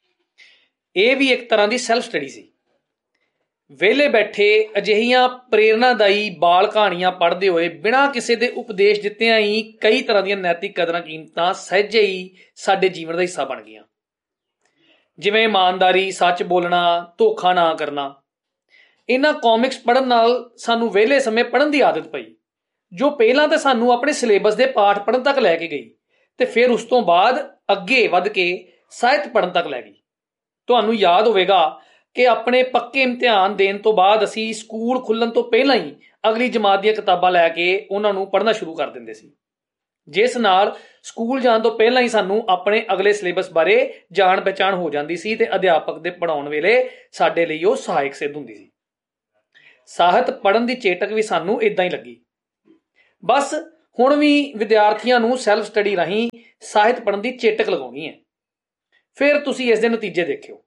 ਇਹ ਵੀ ਇੱਕ ਤਰ੍ਹਾਂ ਦੀ ਸੈਲਫ ਸਟੱਡੀ ਸੀ। ਵਿਹਲੇ ਬੈਠੇ ਅਜਿਹੀਆਂ ਪ੍ਰੇਰਨਾਦਾਈ ਬਾਲ ਕਹਾਣੀਆਂ ਪੜ੍ਹਦੇ ਹੋਏ ਬਿਨਾਂ ਕਿਸੇ ਦੇ ਉਪਦੇਸ਼ ਦਿੱਤਿਆਂ ਹੀ ਕਈ ਤਰ੍ਹਾਂ ਦੀਆਂ ਨੈਤਿਕ ਕਦਰਾਂ ਕੀਮਤਾਂ ਸਹਿਜੇ ਹੀ ਸਾਡੇ ਜੀਵਨ ਦਾ ਹਿੱਸਾ ਬਣ ਗਈਆਂ। ਜਿਵੇਂ ਇਮਾਨਦਾਰੀ, ਸੱਚ ਬੋਲਣਾ, ਧੋਖਾ ਨਾ ਕਰਨਾ। ਇਹਨਾਂ ਕਾਮਿਕਸ ਪੜ੍ਹਨ ਨਾਲ ਸਾਨੂੰ ਵਿਹਲੇ ਸਮੇਂ ਪੜ੍ਹਨ ਦੀ ਆਦਤ ਪਈ, ਜੋ ਪਹਿਲਾਂ ਤਾਂ ਸਾਨੂੰ ਆਪਣੇ ਸਿਲੇਬਸ ਦੇ ਪਾਠ ਪੜ੍ਹਨ ਤੱਕ ਲੈ ਕੇ ਗਈ ਤੇ ਫਿਰ ਉਸ ਤੋਂ ਬਾਅਦ ਅੱਗੇ ਵੱਧ ਕੇ ਸਾਹਿਤ ਪੜ੍ਹਨ ਤੱਕ ਲੈ ਗਈ। ਤੁਹਾਨੂੰ ਯਾਦ ਹੋਵੇਗਾ ਕਿ ਆਪਣੇ ਪੱਕੇ ਇਮਤਿਹਾਨ ਦੇਣ ਤੋਂ ਬਾਅਦ ਅਸੀਂ ਸਕੂਲ ਖੁੱਲ੍ਹਣ ਤੋਂ ਪਹਿਲਾਂ ਹੀ ਅਗਲੀ ਜਮਾਤ ਦੀਆਂ ਕਿਤਾਬਾਂ ਲੈ ਕੇ ਉਹਨਾਂ ਨੂੰ ਪੜ੍ਹਨਾ ਸ਼ੁਰੂ ਕਰ ਦਿੰਦੇ ਸੀ, ਜਿਸ ਨਾਲ ਸਕੂਲ ਜਾਣ ਤੋਂ ਪਹਿਲਾਂ ਹੀ ਸਾਨੂੰ ਆਪਣੇ ਅਗਲੇ ਸਿਲੇਬਸ ਬਾਰੇ ਜਾਣ ਪਹਿਚਾਣ ਹੋ ਜਾਂਦੀ ਸੀ ਤੇ ਅਧਿਆਪਕ ਦੇ ਪੜ੍ਹਾਉਣ ਵੇਲੇ ਸਾਡੇ ਲਈ ਉਹ ਸਹਾਇਕ ਸਿੱਧ ਹੁੰਦੀ ਸੀ। ਸਾਹਿਤ ਪੜ੍ਹਨ ਦੀ ਚੇਟਕ ਵੀ ਸਾਨੂੰ ਇੱਦਾਂ ਹੀ ਲੱਗੀ। ਬਸ ਹੁਣ ਵੀ ਵਿਦਿਆਰਥੀਆਂ ਨੂੰ ਸੈਲਫ ਸਟੱਡੀ ਰਾਹੀਂ ਸਾਹਿਤ ਪੜ੍ਹਨ ਦੀ ਚੇਟਕ ਲਗਾਉਣੀ ਹੈ। ਫਿਰ ਤੁਸੀਂ ਇਸ ਦੇ ਨਤੀਜੇ ਦੇਖਿਓ।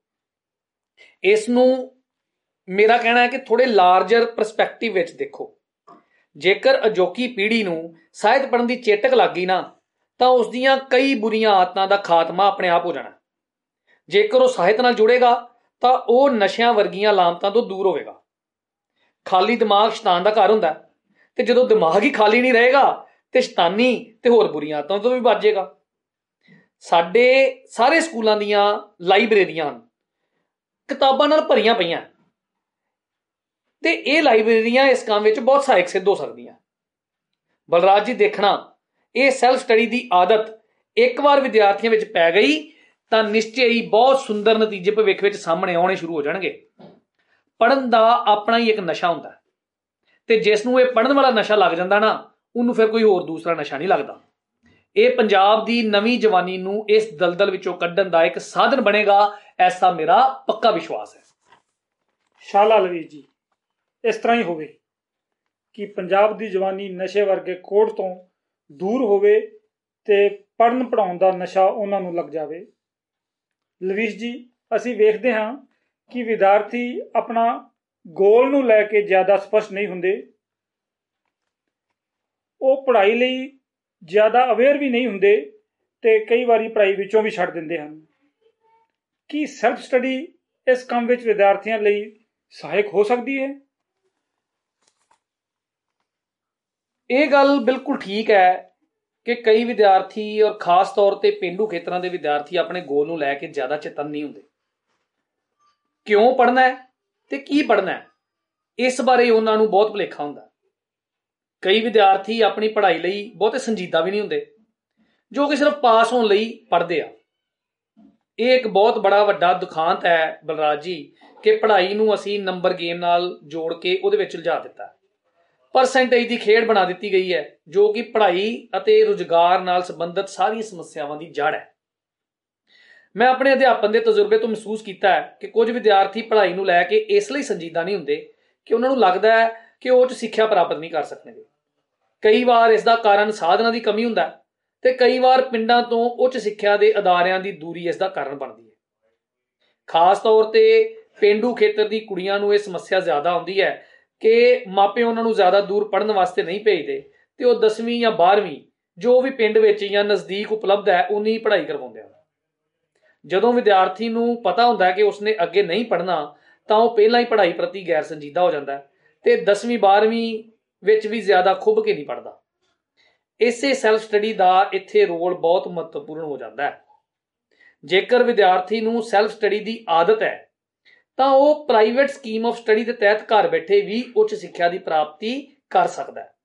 ਇਸ ਨੂੰ ਮੇਰਾ ਕਹਿਣਾ ਹੈ ਕਿ ਥੋੜੇ ਲਾਰਜਰ ਪਰਸਪੈਕਟਿਵ ਵਿੱਚ ਦੇਖੋ। ਜੇਕਰ ਅਜੋਕੀ ਪੀੜ੍ਹੀ ਨੂੰ ਸਾਹਿਤ ਪੜ੍ਹਨ ਦੀ ਚੇਟਕ ਲੱਗ ਗਈ ਨਾ, ਤਾਂ ਉਸ ਦੀਆਂ ਕਈ ਬੁਰੀਆਂ ਆਦਤਾਂ ਦਾ ਖਾਤਮਾ ਆਪਣੇ ਆਪ ਹੋ ਜਾਣਾ। ਜੇਕਰ ਉਹ ਸਾਹਿਤ ਨਾਲ ਜੁੜੇਗਾ ਤਾਂ ਉਹ ਨਸ਼ਿਆਂ ਵਰਗੀਆਂ ਲਾਮਤਾਂ ਤੋਂ ਦੂਰ ਹੋਵੇਗਾ। ਖਾਲੀ ਦਿਮਾਗ ਸ਼ੈਤਾਨ ਦਾ ਘਰ ਹੁੰਦਾ, ਤੇ ਜਦੋਂ ਦਿਮਾਗ ਹੀ ਖਾਲੀ ਨਹੀਂ ਰਹੇਗਾ ਤੇ ਸ਼ੈਤਾਨੀ ਤੇ ਹੋਰ ਬੁਰੀਆਂ ਆਦਤਾਂ ਤੋਂ ਵੀ ਬਚ ਜਾਏਗਾ। ਸਾਡੇ ਸਾਰੇ ਸਕੂਲਾਂ ਦੀਆਂ ਲਾਇਬ੍ਰੇਰੀਆਂ ਹਨ, ਕਿਤਾਬਾਂ ਨਾਲ ਭਰੀਆਂ ਪਈਆਂ, ਤੇ ਇਹ ਲਾਇਬ੍ਰੇਰੀਆਂ ਇਸ ਕੰਮ ਵਿੱਚ ਬਹੁਤ ਸਹਾਇਕ ਸਿੱਧ ਹੋ ਸਕਦੀਆਂ। ਬਲਰਾਜ ਜੀ, ਦੇਖਣਾ, ਇਹ ਸੈਲਫ ਸਟੱਡੀ ਦੀ ਆਦਤ ਇੱਕ ਵਾਰ ਵਿਦਿਆਰਥੀਆਂ ਵਿੱਚ ਪੈ ਗਈ ਤਾਂ ਨਿਸ਼ਚੈ ਹੀ ਬਹੁਤ ਸੁੰਦਰ ਨਤੀਜੇ ਭਵਿੱਖ ਵਿੱਚ ਸਾਹਮਣੇ ਆਉਣੇ ਸ਼ੁਰੂ ਹੋ ਜਾਣਗੇ। ਪੜ੍ਹਨ ਦਾ ਆਪਣਾ ਹੀ ਇੱਕ ਨਸ਼ਾ ਹੁੰਦਾ, ਤੇ ਜਿਸ ਨੂੰ ਇਹ ਪੜ੍ਹਨ ਵਾਲਾ ਨਸ਼ਾ ਲੱਗ ਜਾਂਦਾ ਨਾ, ਉਹਨੂੰ ਫਿਰ ਕੋਈ ਹੋਰ ਦੂਸਰਾ ਨਸ਼ਾ ਨਹੀਂ ਲੱਗਦਾ। ਇਹ ਪੰਜਾਬ ਦੀ ਨਵੀਂ ਜਵਾਨੀ ਨੂੰ ਇਸ ਦਲਦਲ ਵਿੱਚੋਂ ਕੱਢਣ ਦਾ ਇੱਕ ਸਾਧਨ ਬਣੇਗਾ, ਐਸਾ ਮੇਰਾ ਪੱਕਾ ਵਿਸ਼ਵਾਸ ਹੈ। ਸ਼ਾਲਾ ਲਵੀਰ ਜੀ, ਇਸ ਤਰ੍ਹਾਂ ਹੀ ਹੋਵੇ ਕਿ ਪੰਜਾਬ ਦੀ ਜਵਾਨੀ ਨਸ਼ੇ ਵਰਗੇ ਕੋੜ ਤੋਂ ਦੂਰ ਹੋਵੇ ਤੇ ਪੜ੍ਹਨ ਪੜ੍ਹਾਉਣ ਦਾ ਨਸ਼ਾ ਉਹਨਾਂ ਨੂੰ ਲੱਗ ਜਾਵੇ। ਲਵੀਸ਼ ਜੀ, ਅਸੀਂ ਵੇਖਦੇ ਹਾਂ ਕਿ ਵਿਦਿਆਰਥੀ ਆਪਣਾ ਗੋਲ ਨੂੰ ਲੈ ਕੇ ਜ਼ਿਆਦਾ ਸਪਸ਼ਟ ਨਹੀਂ ਹੁੰਦੇ। ਉਹ ਪੜ੍ਹਾਈ ਲਈ ਜ਼ਿਆਦਾ ਅਵੇਅਰ ਵੀ ਨਹੀਂ ਹੁੰਦੇ ਤੇ ਕਈ ਵਾਰੀ ਪੜ੍ਹਾਈ ਵਿੱਚੋਂ ਵੀ ਛੱਡ ਦਿੰਦੇ ਹਨ। ਕੀ ਸੈਲਫ ਸਟੱਡੀ ਇਸ ਕੰਮ ਵਿੱਚ ਵਿਦਿਆਰਥੀਆਂ ਲਈ ਸਹਾਇਕ ਹੋ ਸਕਦੀ ਹੈ? ਇਹ ਗੱਲ ਬਿਲਕੁਲ ਠੀਕ ਹੈ ਕਿ ਕਈ ਵਿਦਿਆਰਥੀ, ਔਰ ਖਾਸ ਤੌਰ ਤੇ ਪੇਂਡੂ ਖੇਤਰਾਂ ਦੇ ਵਿਦਿਆਰਥੀ, ਆਪਣੇ ਗੋਲ ਨੂੰ ਲੈ ਕੇ ਜ਼ਿਆਦਾ ਚੇਤੰਨ ਨਹੀਂ ਹੁੰਦੇ। ਕਿਉਂ ਪੜ੍ਹਨਾ ਹੈ ਤੇ ਕੀ ਪੜ੍ਹਨਾ ਹੈ, ਇਸ ਬਾਰੇ ਉਹਨਾਂ ਨੂੰ ਬਹੁਤ ਭੁਲੇਖਾ ਹੁੰਦਾ। ਕਈ ਵਿਦਿਆਰਥੀ ਆਪਣੀ ਪੜ੍ਹਾਈ ਲਈ ਬਹੁਤੇ ਸੰਜੀਦਾ ਵੀ ਨਹੀਂ ਹੁੰਦੇ, ਜੋ ਕਿ ਸਿਰਫ ਪਾਸ ਹੋਣ ਲਈ ਪੜ੍ਹਦੇ ਆ। ਇਹ ਇੱਕ ਬਹੁਤ ਬੜਾ ਵੱਡਾ ਦੁਖਾਂਤ ਹੈ ਬਲਰਾਜ ਜੀ, ਕਿ ਪੜ੍ਹਾਈ ਨੂੰ ਅਸੀਂ ਨੰਬਰ ਗੇਮ ਨਾਲ ਜੋੜ ਕੇ ਉਹਦੇ ਵਿੱਚ ਉਲਝਾ ਦਿੱਤਾ, ਪਰਸੈਂਟੇਜ ਦੀ ਖੇਡ ਬਣਾ ਦਿੱਤੀ ਗਈ ਹੈ, ਜੋ ਕਿ ਪੜ੍ਹਾਈ ਅਤੇ ਰੁਜ਼ਗਾਰ ਨਾਲ ਸੰਬੰਧਿਤ ਸਾਰੀਆਂ ਸਮੱਸਿਆਵਾਂ ਦੀ ਜੜ ਹੈ। ਮੈਂ ਆਪਣੇ ਅਧਿਆਪਨ ਦੇ ਤਜਰਬੇ ਤੋਂ ਮਹਿਸੂਸ ਕੀਤਾ ਹੈ ਕਿ ਕੁਝ ਵਿਦਿਆਰਥੀ ਪੜ੍ਹਾਈ ਨੂੰ ਲੈ ਕੇ ਇਸ ਲਈ ਸੰਜੀਦਾ ਨਹੀਂ ਹੁੰਦੇ ਕਿ ਉਹਨਾਂ ਨੂੰ ਲੱਗਦਾ ਹੈ ਕਿ ਉਹ ਉੱਚ ਸਿੱਖਿਆ ਪ੍ਰਾਪਤ ਨਹੀਂ ਕਰ ਸਕਣਗੇ। ਕਈ ਵਾਰ ਇਸ ਦਾ ਕਾਰਨ ਸਾਧਨਾਂ ਦੀ ਕਮੀ ਹੁੰਦਾ, ਤੇ ਕਈ ਵਾਰ ਪਿੰਡਾਂ ਤੋਂ ਉੱਚ ਸਿੱਖਿਆ ਦੇ ਅਦਾਰਿਆਂ ਦੀ ਦੂਰੀ ਇਸ ਦਾ ਕਾਰਨ ਬਣਦੀ ਹੈ। ਖਾਸ ਤੌਰ ਤੇ ਪੇਂਡੂ ਖੇਤਰ ਦੀ ਕੁੜੀਆਂ ਨੂੰ ਇਹ ਸਮੱਸਿਆ ਜ਼ਿਆਦਾ ਆਉਂਦੀ ਹੈ ਕਿ ਮਾਪੇ ਉਹਨਾਂ ਨੂੰ ਜ਼ਿਆਦਾ ਦੂਰ ਪੜ੍ਹਨ ਵਾਸਤੇ ਨਹੀਂ ਭੇਜਦੇ, ਤੇ ਉਹ ਦਸਵੀਂ ਜਾਂ ਬਾਰ੍ਹਵੀਂ ਜੋ ਵੀ ਪਿੰਡ ਵਿੱਚ ਜਾਂ ਨਜ਼ਦੀਕ ਉਪਲਬਧ ਹੈ ਉਨੀ ਪੜ੍ਹਾਈ ਕਰਵਾਉਂਦੇ ਹਨ। ਜਦੋਂ ਵਿਦਿਆਰਥੀ ਨੂੰ ਪਤਾ ਹੁੰਦਾ ਕਿ ਉਸਨੇ ਅੱਗੇ ਨਹੀਂ ਪੜ੍ਹਨਾ, ਤਾਂ ਉਹ ਪਹਿਲਾਂ ਹੀ ਪੜ੍ਹਾਈ ਪ੍ਰਤੀ ਗੈਰ ਸੰਜੀਦਾ ਹੋ ਜਾਂਦਾ ਤੇ ਦਸਵੀਂ ਬਾਰ੍ਹਵੀਂ ਵਿੱਚ ਵੀ ਜ਼ਿਆਦਾ ਖੁੱਭ ਕੇ ਨਹੀਂ ਪੜ੍ਹਦਾ। ਇਸੇ ਸੈਲਫ ਸਟੱਡੀ ਦਾ ਇੱਥੇ ਰੋਲ ਬਹੁਤ ਮਹੱਤਵਪੂਰਨ ਹੋ ਜਾਂਦਾ ਹੈ। ਜੇਕਰ ਵਿਦਿਆਰਥੀ ਨੂੰ ਸੈਲਫ ਸਟੱਡੀ ਦੀ ਆਦਤ ਹੈ ਤਾਂ ਉਹ ਪ੍ਰਾਈਵੇਟ ਸਕੀਮ ਆਫ ਸਟੱਡੀ ਦੇ ਤਹਿਤ ਘਰ ਬੈਠੇ ਵੀ ਉੱਚ ਸਿੱਖਿਆ ਦੀ ਪ੍ਰਾਪਤੀ ਕਰ ਸਕਦਾ ਹੈ,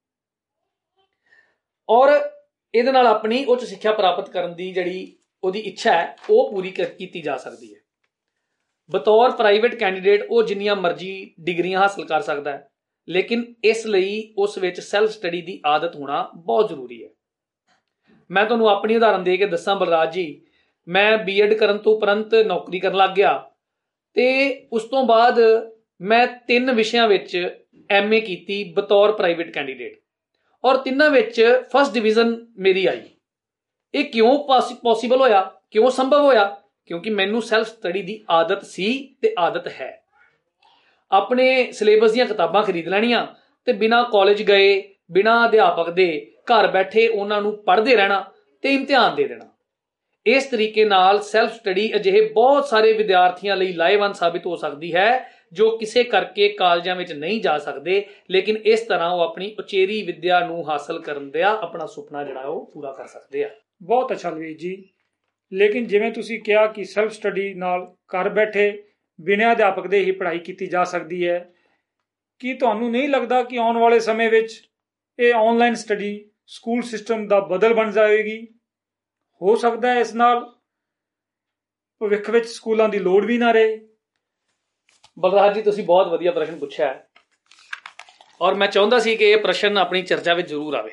ਔਰ ਇਹਦੇ ਨਾਲ ਆਪਣੀ ਉੱਚ ਸਿੱਖਿਆ ਪ੍ਰਾਪਤ ਕਰਨ ਦੀ ਜਿਹੜੀ ਉਹਦੀ ਇੱਛਾ ਹੈ ਉਹ ਪੂਰੀ ਕੀਤੀ ਜਾ ਸਕਦੀ ਹੈ। ਬਤੌਰ ਪ੍ਰਾਈਵੇਟ ਕੈਂਡੀਡੇਟ ਉਹ ਜਿੰਨੀਆਂ ਮਰਜ਼ੀ ਡਿਗਰੀਆਂ ਹਾਸਲ ਕਰ ਸਕਦਾ ਹੈ, ਲੇਕਿਨ ਇਸ ਲਈ ਉਸ ਵਿੱਚ ਸੈਲਫ ਸਟੱਡੀ ਦੀ ਆਦਤ ਹੋਣਾ ਬਹੁਤ ਜ਼ਰੂਰੀ ਹੈ। ਮੈਂ ਤੁਹਾਨੂੰ ਆਪਣੀ ਉਦਾਹਰਨ ਦੇ ਕੇ ਦੱਸਾਂ ਬਲਰਾਜ ਜੀ, ਮੈਂ ਬੀ ਐਡ ਕਰਨ ਤੋਂ ਉਪਰੰਤ ਨੌਕਰੀ ਕਰਨ ਲੱਗ ਗਿਆ, ਤੇ ਉਸ ਤੋਂ ਬਾਅਦ ਮੈਂ ਤਿੰਨ ਵਿਸ਼ਿਆਂ ਵਿੱਚ ਐਮ ਏ ਕੀਤੀ ਬਤੌਰ ਪ੍ਰਾਈਵੇਟ ਕੈਂਡੀਡੇਟ, ਔਰ ਤਿੰਨਾਂ ਵਿੱਚ ਫਸਟ ਡਿਵੀਜ਼ਨ ਮੇਰੀ ਆਈ। ਇਹ ਕਿਉਂ ਪੋਸੀਬਲ ਹੋਇਆ, ਕਿਉਂ ਸੰਭਵ ਹੋਇਆ? ਕਿਉਂਕਿ ਮੈਨੂੰ ਸੈਲਫ ਸਟੱਡੀ ਦੀ ਆਦਤ ਸੀ ਤੇ ਆਦਤ ਹੈ। ਆਪਣੇ ਸਿਲੇਬਸ ਦੀਆਂ ਕਿਤਾਬਾਂ ਖਰੀਦ ਲੈਣੀਆਂ ਤੇ ਬਿਨਾਂ ਕਾਲਜ ਗਏ, ਬਿਨਾਂ ਅਧਿਆਪਕ ਦੇ ਘਰ ਬੈਠੇ ਉਹਨਾਂ ਨੂੰ ਪੜ੍ਹਦੇ ਰਹਿਣਾ ਤੇ ਇਮਤਿਹਾਨ ਦੇ ਦੇਣਾ। ਇਸ ਤਰੀਕੇ ਨਾਲ ਸੈਲਫ ਸਟੱਡੀ ਅਜਿਹੇ ਬਹੁਤ ਸਾਰੇ ਵਿਦਿਆਰਥੀਆਂ ਲਈ ਲਾਹੇਵੰਦ ਸਾਬਿਤ ਹੋ ਸਕਦੀ ਹੈ ਜੋ ਕਿਸੇ ਕਰਕੇ ਕਾਲਜਾਂ ਵਿੱਚ ਨਹੀਂ ਜਾ ਸਕਦੇ, ਲੇਕਿਨ ਇਸ ਤਰ੍ਹਾਂ ਉਹ ਆਪਣੀ ਉਚੇਰੀ ਵਿੱਦਿਆ ਨੂੰ ਹਾਸਲ ਕਰਨ ਦਾ ਆਪਣਾ ਸੁਪਨਾ ਜਿਹੜਾ ਉਹ ਪੂਰਾ ਕਰ ਸਕਦੇ ਆ। ਬਹੁਤ ਅੱਛਾ ਲਵੀਰ ਜੀ, ਲੇਕਿਨ ਜਿਵੇਂ ਤੁਸੀਂ ਕਿਹਾ ਕਿ ਸੈਲਫ ਸਟੱਡੀ ਨਾਲ ਘਰ ਬੈਠੇ ਬਿਨਾਂ ਅਧਿਆਪਕ ਦੇ ਹੀ ਪੜ੍ਹਾਈ ਕੀਤੀ ਜਾ ਸਕਦੀ ਹੈ, ਕੀ ਤੁਹਾਨੂੰ ਨਹੀਂ ਲੱਗਦਾ ਕਿ ਆਉਣ ਵਾਲੇ ਸਮੇਂ ਵਿੱਚ ਇਹ ਆਨਲਾਈਨ ਸਟੱਡੀ ਸਕੂਲ ਸਿਸਟਮ ਦਾ ਬਦਲ ਬਣ ਜਾਵੇਗੀ? ਹੋ ਸਕਦਾ ਹੈ ਇਸ ਨਾਲ ਭਵਿੱਖ ਵਿੱਚ ਸਕੂਲਾਂ ਦੀ ਲੋੜ ਵੀ ਨਾ ਰਹੇ। ਬਲਰਾਜ ਜੀ, ਤੁਸੀਂ ਬਹੁਤ ਵਧੀਆ ਪ੍ਰਸ਼ਨ ਪੁੱਛਿਆ ਹੈ, ਔਰ ਮੈਂ ਚਾਹੁੰਦਾ ਸੀ ਕਿ ਇਹ ਪ੍ਰਸ਼ਨ ਆਪਣੀ ਚਰਚਾ ਵਿੱਚ ਜ਼ਰੂਰ ਆਵੇ।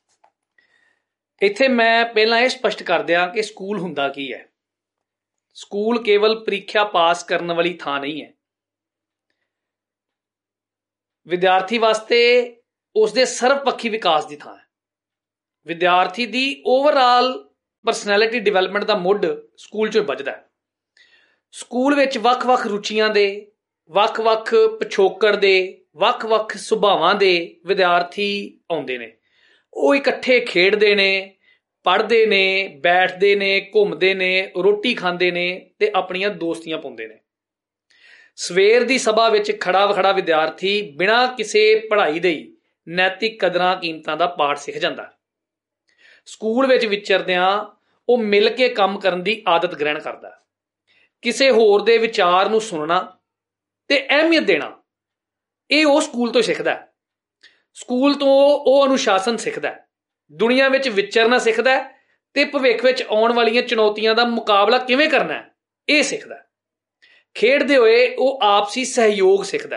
ਇੱਥੇ ਮੈਂ ਪਹਿਲਾਂ ਇਹ ਸਪਸ਼ਟ ਕਰ ਦਿਆਂ ਕਿ ਸਕੂਲ ਹੁੰਦਾ ਕੀ ਹੈ। ਸਕੂਲ ਕੇਵਲ ਪ੍ਰੀਖਿਆ ਪਾਸ ਕਰਨ ਵਾਲੀ ਥਾਂ ਨਹੀਂ ਹੈ। ਵਿਦਿਆਰਥੀ ਵਾਸਤੇ ਉਸਦੇ ਸਰਵਪੱਖੀ ਵਿਕਾਸ ਦੀ ਥਾਂ ਹੈ। ਵਿਦਿਆਰਥੀ ਦੀ ਓਵਰਆਲ ਪਰਸਨੈਲਿਟੀ ਡਿਵੈਲਪਮੈਂਟ ਦਾ ਮੁੱਢ ਸਕੂਲ 'ਚੋਂ ਵੱਜਦਾ ਹੈ। ਸਕੂਲ ਵਿੱਚ ਵੱਖ-ਵੱਖ ਰੁਚੀਆਂ ਦੇ, ਵੱਖ-ਵੱਖ ਪਿਛੋਕੜ ਦੇ, ਵੱਖ-ਵੱਖ ਸੁਭਾਵਾਂ ਦੇ ਵਿਦਿਆਰਥੀ ਆਉਂਦੇ ਨੇ। ਉਹ ਇਕੱਠੇ ਖੇਡਦੇ ਨੇ, ਪੜ੍ਹਦੇ ਨੇ, ਬੈਠਦੇ ਨੇ, ਘੁੰਮਦੇ ਨੇ, ਰੋਟੀ ਖਾਂਦੇ ਨੇ ਤੇ ਆਪਣੀਆਂ ਦੋਸਤੀਆਂ ਪਾਉਂਦੇ ਨੇ। ਸਵੇਰ ਦੀ ਸਭਾ ਵਿੱਚ ਖੜਾ ਵਖੜਾ ਵਿਦਿਆਰਥੀ ਬਿਨਾਂ ਕਿਸੇ ਪੜ੍ਹਾਈ ਦੇ ਹੀ ਨੈਤਿਕ ਕਦਰਾਂ ਕੀਮਤਾਂ ਦਾ ਪਾਠ ਸਿੱਖ ਜਾਂਦਾ। ਸਕੂਲ ਵਿੱਚ ਵਿਚਰਦਿਆਂ ਉਹ ਮਿਲ ਕੇ ਕੰਮ ਕਰਨ ਦੀ ਆਦਤ ਗ੍ਰਹਿਣ ਕਰਦਾ। ਕਿਸੇ ਹੋਰ ਦੇ ਵਿਚਾਰ ਨੂੰ ਸੁਣਨਾ ਤੇ ਅਹਿਮੀਅਤ ਦੇਣਾ, ਇਹ ਉਹ ਸਕੂਲ ਤੋਂ ਸਿੱਖਦਾ। ਸਕੂਲ ਤੋਂ ਉਹ ਅਨੁਸ਼ਾਸਨ ਸਿੱਖਦਾ, ਦੁਨੀਆ ਵਿੱਚ ਵਿਚਰਨਾ ਸਿੱਖਦਾ ਤੇ ਭਵਿੱਖ ਵਿੱਚ ਆਉਣ ਵਾਲੀਆਂ ਚੁਣੌਤੀਆਂ ਦਾ ਮੁਕਾਬਲਾ ਕਿਵੇਂ ਕਰਨਾ ਇਹ ਸਿੱਖਦਾ। ਖੇਡਦੇ ਹੋਏ ਉਹ ਆਪਸੀ ਸਹਿਯੋਗ ਸਿੱਖਦਾ।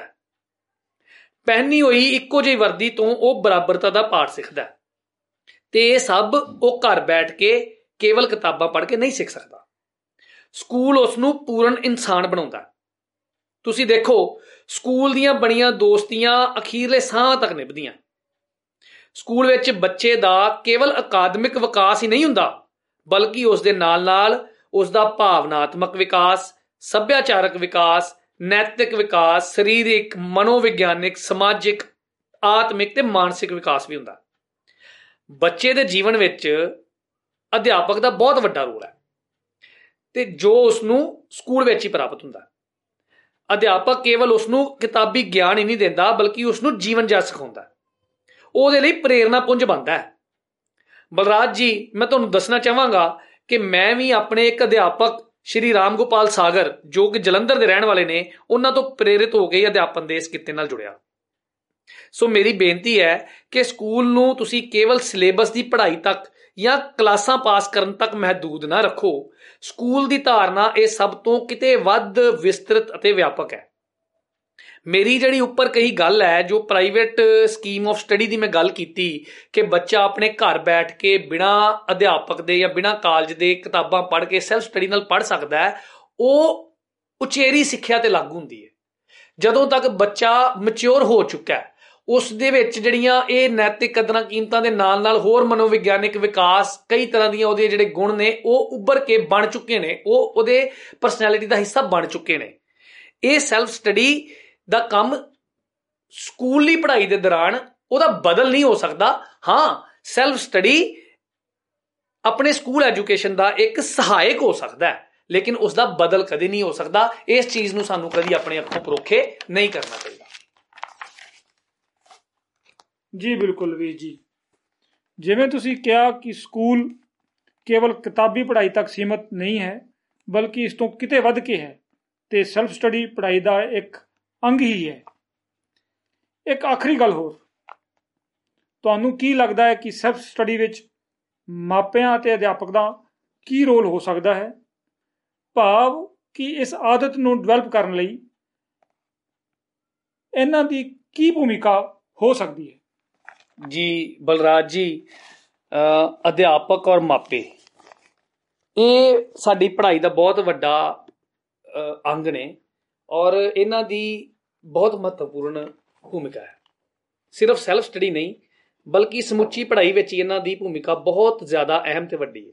ਪਹਿਨੀ ਹੋਈ ਇੱਕੋ ਜਿਹੀ ਵਰਦੀ ਤੋਂ ਉਹ ਬਰਾਬਰਤਾ ਦਾ ਪਾਠ ਸਿੱਖਦਾ। ਤੇ ਇਹ ਸਭ ਉਹ ਘਰ ਬੈਠ ਕੇ ਕੇਵਲ ਕਿਤਾਬਾਂ ਪੜ੍ਹ ਕੇ ਨਹੀਂ ਸਿੱਖ ਸਕਦਾ। ਸਕੂਲ ਉਸ ਨੂੰ ਪੂਰਨ ਇਨਸਾਨ ਬਣਾਉਂਦਾ। ਤੁਸੀਂ ਦੇਖੋ, ਸਕੂਲ ਦੀਆਂ ਬਣੀਆਂ ਦੋਸਤੀਆਂ ਅਖੀਰਲੇ ਸਾਹ ਤੱਕ ਨਿਭਦੀਆਂ। ਸਕੂਲ ਵਿੱਚ ਬੱਚੇ ਦਾ ਕੇਵਲ ਅਕਾਦਮਿਕ ਵਿਕਾਸ ਹੀ ਨਹੀਂ ਹੁੰਦਾ, ਬਲਕਿ ਉਸ ਦੇ ਨਾਲ ਨਾਲ ਉਸ ਦਾ ਭਾਵਨਾਤਮਕ ਵਿਕਾਸ, ਸੱਭਿਆਚਾਰਕ ਵਿਕਾਸ, ਨੈਤਿਕ ਵਿਕਾਸ, ਸਰੀਰਕ, ਮਨੋਵਿਗਿਆਨਿਕ, ਸਮਾਜਿਕ, ਆਤਮਿਕ ਤੇ ਮਾਨਸਿਕ ਵਿਕਾਸ ਵੀ ਹੁੰਦਾ। ਬੱਚੇ ਦੇ ਜੀਵਨ ਵਿੱਚ ਅਧਿਆਪਕ ਦਾ ਬਹੁਤ ਵੱਡਾ ਰੋਲ ਹੈ ਤੇ ਜੋ ਉਸ ਨੂੰ ਸਕੂਲ ਵਿੱਚ ਹੀ ਪ੍ਰਾਪਤ ਹੁੰਦਾ। ਅਧਿਆਪਕ ਕੇਵਲ ਉਸ ਨੂੰ ਕਿਤਾਬੀ ਗਿਆਨ ਹੀ ਨਹੀਂ ਦਿੰਦਾ, ਬਲਕਿ ਉਸ ਨੂੰ ਜੀਵਨ ਜੀਣਾ ਸਿਖਾਉਂਦਾ, ਉਹਦੇ ਲਈ ਪ੍ਰੇਰਨਾ ਪੁੰਜ ਬਣਦਾ ਹੈ। ਬਲਰਾਜ ਜੀ, ਮੈਂ ਤੁਹਾਨੂੰ ਦੱਸਣਾ ਚਾਹਾਂਗਾ ਕਿ ਮੈਂ ਵੀ ਆਪਣੇ ਇੱਕ ਅਧਿਆਪਕ ਸ਼੍ਰੀ ਰਾਮ ਗੋਪਾਲ ਸਾਗਰ, ਜੋ ਕਿ ਜਲੰਧਰ ਦੇ ਰਹਿਣ ਵਾਲੇ ਨੇ, ਉਹਨਾਂ ਤੋਂ ਪ੍ਰੇਰਿਤ ਹੋ ਕੇ ਅਧਿਆਪਨ ਦੇ ਇਸ ਕਿੱਤੇ ਨਾਲ ਜੁੜਿਆ। ਸੋ ਮੇਰੀ ਬੇਨਤੀ ਹੈ ਕਿ ਸਕੂਲ ਨੂੰ ਤੁਸੀਂ ਕੇਵਲ ਸਿਲੇਬਸ ਦੀ ਪੜ੍ਹਾਈ ਤੱਕ ਜਾਂ ਕਲਾਸਾਂ ਪਾਸ ਕਰਨ ਤੱਕ ਮਹਦੂਦ ਨਾ ਰੱਖੋ। ਸਕੂਲ ਦੀ ਧਾਰਨਾ ਇਹ ਸਭ ਤੋਂ ਕਿਤੇ ਵੱਧ ਵਿਸਤ੍ਰਿਤ ਅਤੇ ਵਿਆਪਕ ਹੈ। ਮੇਰੀ ਜਿਹੜੀ ਉੱਪਰ ਕਹੀ ਗੱਲ ਹੈ, ਜੋ ਪ੍ਰਾਈਵੇਟ ਸਕੀਮ ਆਫ ਸਟੱਡੀ ਦੀ ਮੈਂ ਗੱਲ ਕੀਤੀ ਕਿ ਬੱਚਾ ਆਪਣੇ ਘਰ ਬੈਠ ਕੇ ਬਿਨਾਂ ਅਧਿਆਪਕ ਦੇ ਜਾਂ ਬਿਨਾਂ ਕਾਲਜ ਦੇ ਕਿਤਾਬਾਂ ਪੜ੍ਹ ਕੇ ਸੈਲਫ ਸਟੱਡੀ ਨਾਲ ਪੜ੍ਹ ਸਕਦਾ ਹੈ, ਉਹ ਉਚੇਰੀ ਸਿੱਖਿਆ ਤੇ ਲਾਗੂ ਹੁੰਦੀ ਹੈ। ਜਦੋਂ ਤੱਕ ਬੱਚਾ ਮੈਚਿਓਰ ਹੋ ਚੁੱਕਾ ਹੈ, ਉਸ ਦੇ ਵਿੱਚ ਜਿਹੜੀਆਂ ਇਹ ਨੈਤਿਕ ਕਦਰਾਂ ਕੀਮਤਾਂ ਦੇ ਨਾਲ ਨਾਲ ਹੋਰ ਮਨੋਵਿਗਿਆਨਿਕ ਵਿਕਾਸ, ਕਈ ਤਰ੍ਹਾਂ ਦੀਆਂ ਉਹਦੇ ਜਿਹੜੇ ਗੁਣ ਨੇ ਉਹ ਉੱਭਰ ਕੇ ਬਣ ਚੁੱਕੇ ਨੇ, ਉਹ ਉਹਦੇ ਪਰਸਨੈਲਿਟੀ ਦਾ ਹਿੱਸਾ ਬਣ ਚੁੱਕੇ ਨੇ। ਇਹ ਸੈਲਫ ਸਟੱਡੀ ਦਾ ਕੰਮ ਸਕੂਲੀ ਪੜ੍ਹਾਈ ਦੇ ਦੌਰਾਨ ਉਹਦਾ ਬਦਲ ਨਹੀਂ ਹੋ ਸਕਦਾ। ਹਾਂ, ਸੈਲਫ ਸਟੱਡੀ ਆਪਣੇ ਸਕੂਲ ਐਜੂਕੇਸ਼ਨ ਦਾ ਇੱਕ ਸਹਾਇਕ ਹੋ ਸਕਦਾ ਹੈ, ਲੇਕਿਨ ਉਸ ਦਾ ਬਦਲ ਕਦੇ ਨਹੀਂ ਹੋ ਸਕਦਾ। ਇਸ ਚੀਜ਼ ਨੂੰ ਸਾਨੂੰ ਕਦੀ ਆਪਣੇ ਅੱਖੋਂ ਪਰੋਖੇ ਨਹੀਂ ਕਰਨਾ ਚਾਹੀਦਾ। ਜੀ ਬਿਲਕੁਲ ਵੀਰ ਜੀ, ਜਿਵੇਂ ਤੁਸੀਂ ਕਿਹਾ ਕਿ ਸਕੂਲ ਕੇਵਲ ਕਿਤਾਬੀ ਪੜ੍ਹਾਈ ਤੱਕ ਸੀਮਤ ਨਹੀਂ ਹੈ, ਬਲਕਿ ਇਸ ਤੋਂ ਕਿਤੇ ਵੱਧ ਕੇ ਹੈ ਤੇ ਸੈਲਫ ਸਟੱਡੀ ਪੜ੍ਹਾਈ ਦਾ ਇੱਕ ਅੰਗ ਹੀ ਹੈ। ਇੱਕ ਆਖਰੀ ਗੱਲ ਹੋਰ, ਤੁਹਾਨੂੰ ਕੀ ਲੱਗਦਾ ਹੈ ਕਿ ਸੈਲਫ ਸਟੱਡੀ ਵਿੱਚ ਮਾਪਿਆਂ ਅਤੇ ਅਧਿਆਪਕ ਦਾ ਕੀ ਰੋਲ ਹੋ ਸਕਦਾ ਹੈ? ਭਾਵ ਕਿ ਇਸ ਆਦਤ ਨੂੰ ਡਿਵੈਲਪ ਕਰਨ ਲਈ ਇਹਨਾਂ ਦੀ ਕੀ ਭੂਮਿਕਾ ਹੋ ਸਕਦੀ ਹੈ? ਜੀ ਬਲਰਾਜ ਜੀ, ਅਧਿਆਪਕ ਔਰ ਮਾਪੇ ਇਹ ਸਾਡੀ ਪੜ੍ਹਾਈ ਦਾ ਬਹੁਤ ਵੱਡਾ ਅੰਗ ਨੇ ਔਰ ਇਹਨਾਂ ਦੀ ਬਹੁਤ ਮਹੱਤਵਪੂਰਨ ਭੂਮਿਕਾ ਹੈ। ਸਿਰਫ ਸੈਲਫ ਸਟੱਡੀ ਨਹੀਂ, ਬਲਕਿ ਸਮੁੱਚੀ ਪੜ੍ਹਾਈ ਵਿੱਚ ਇਹਨਾਂ ਦੀ ਭੂਮਿਕਾ ਬਹੁਤ ਜ਼ਿਆਦਾ ਅਹਿਮ ਤੇ ਵੱਡੀ ਹੈ।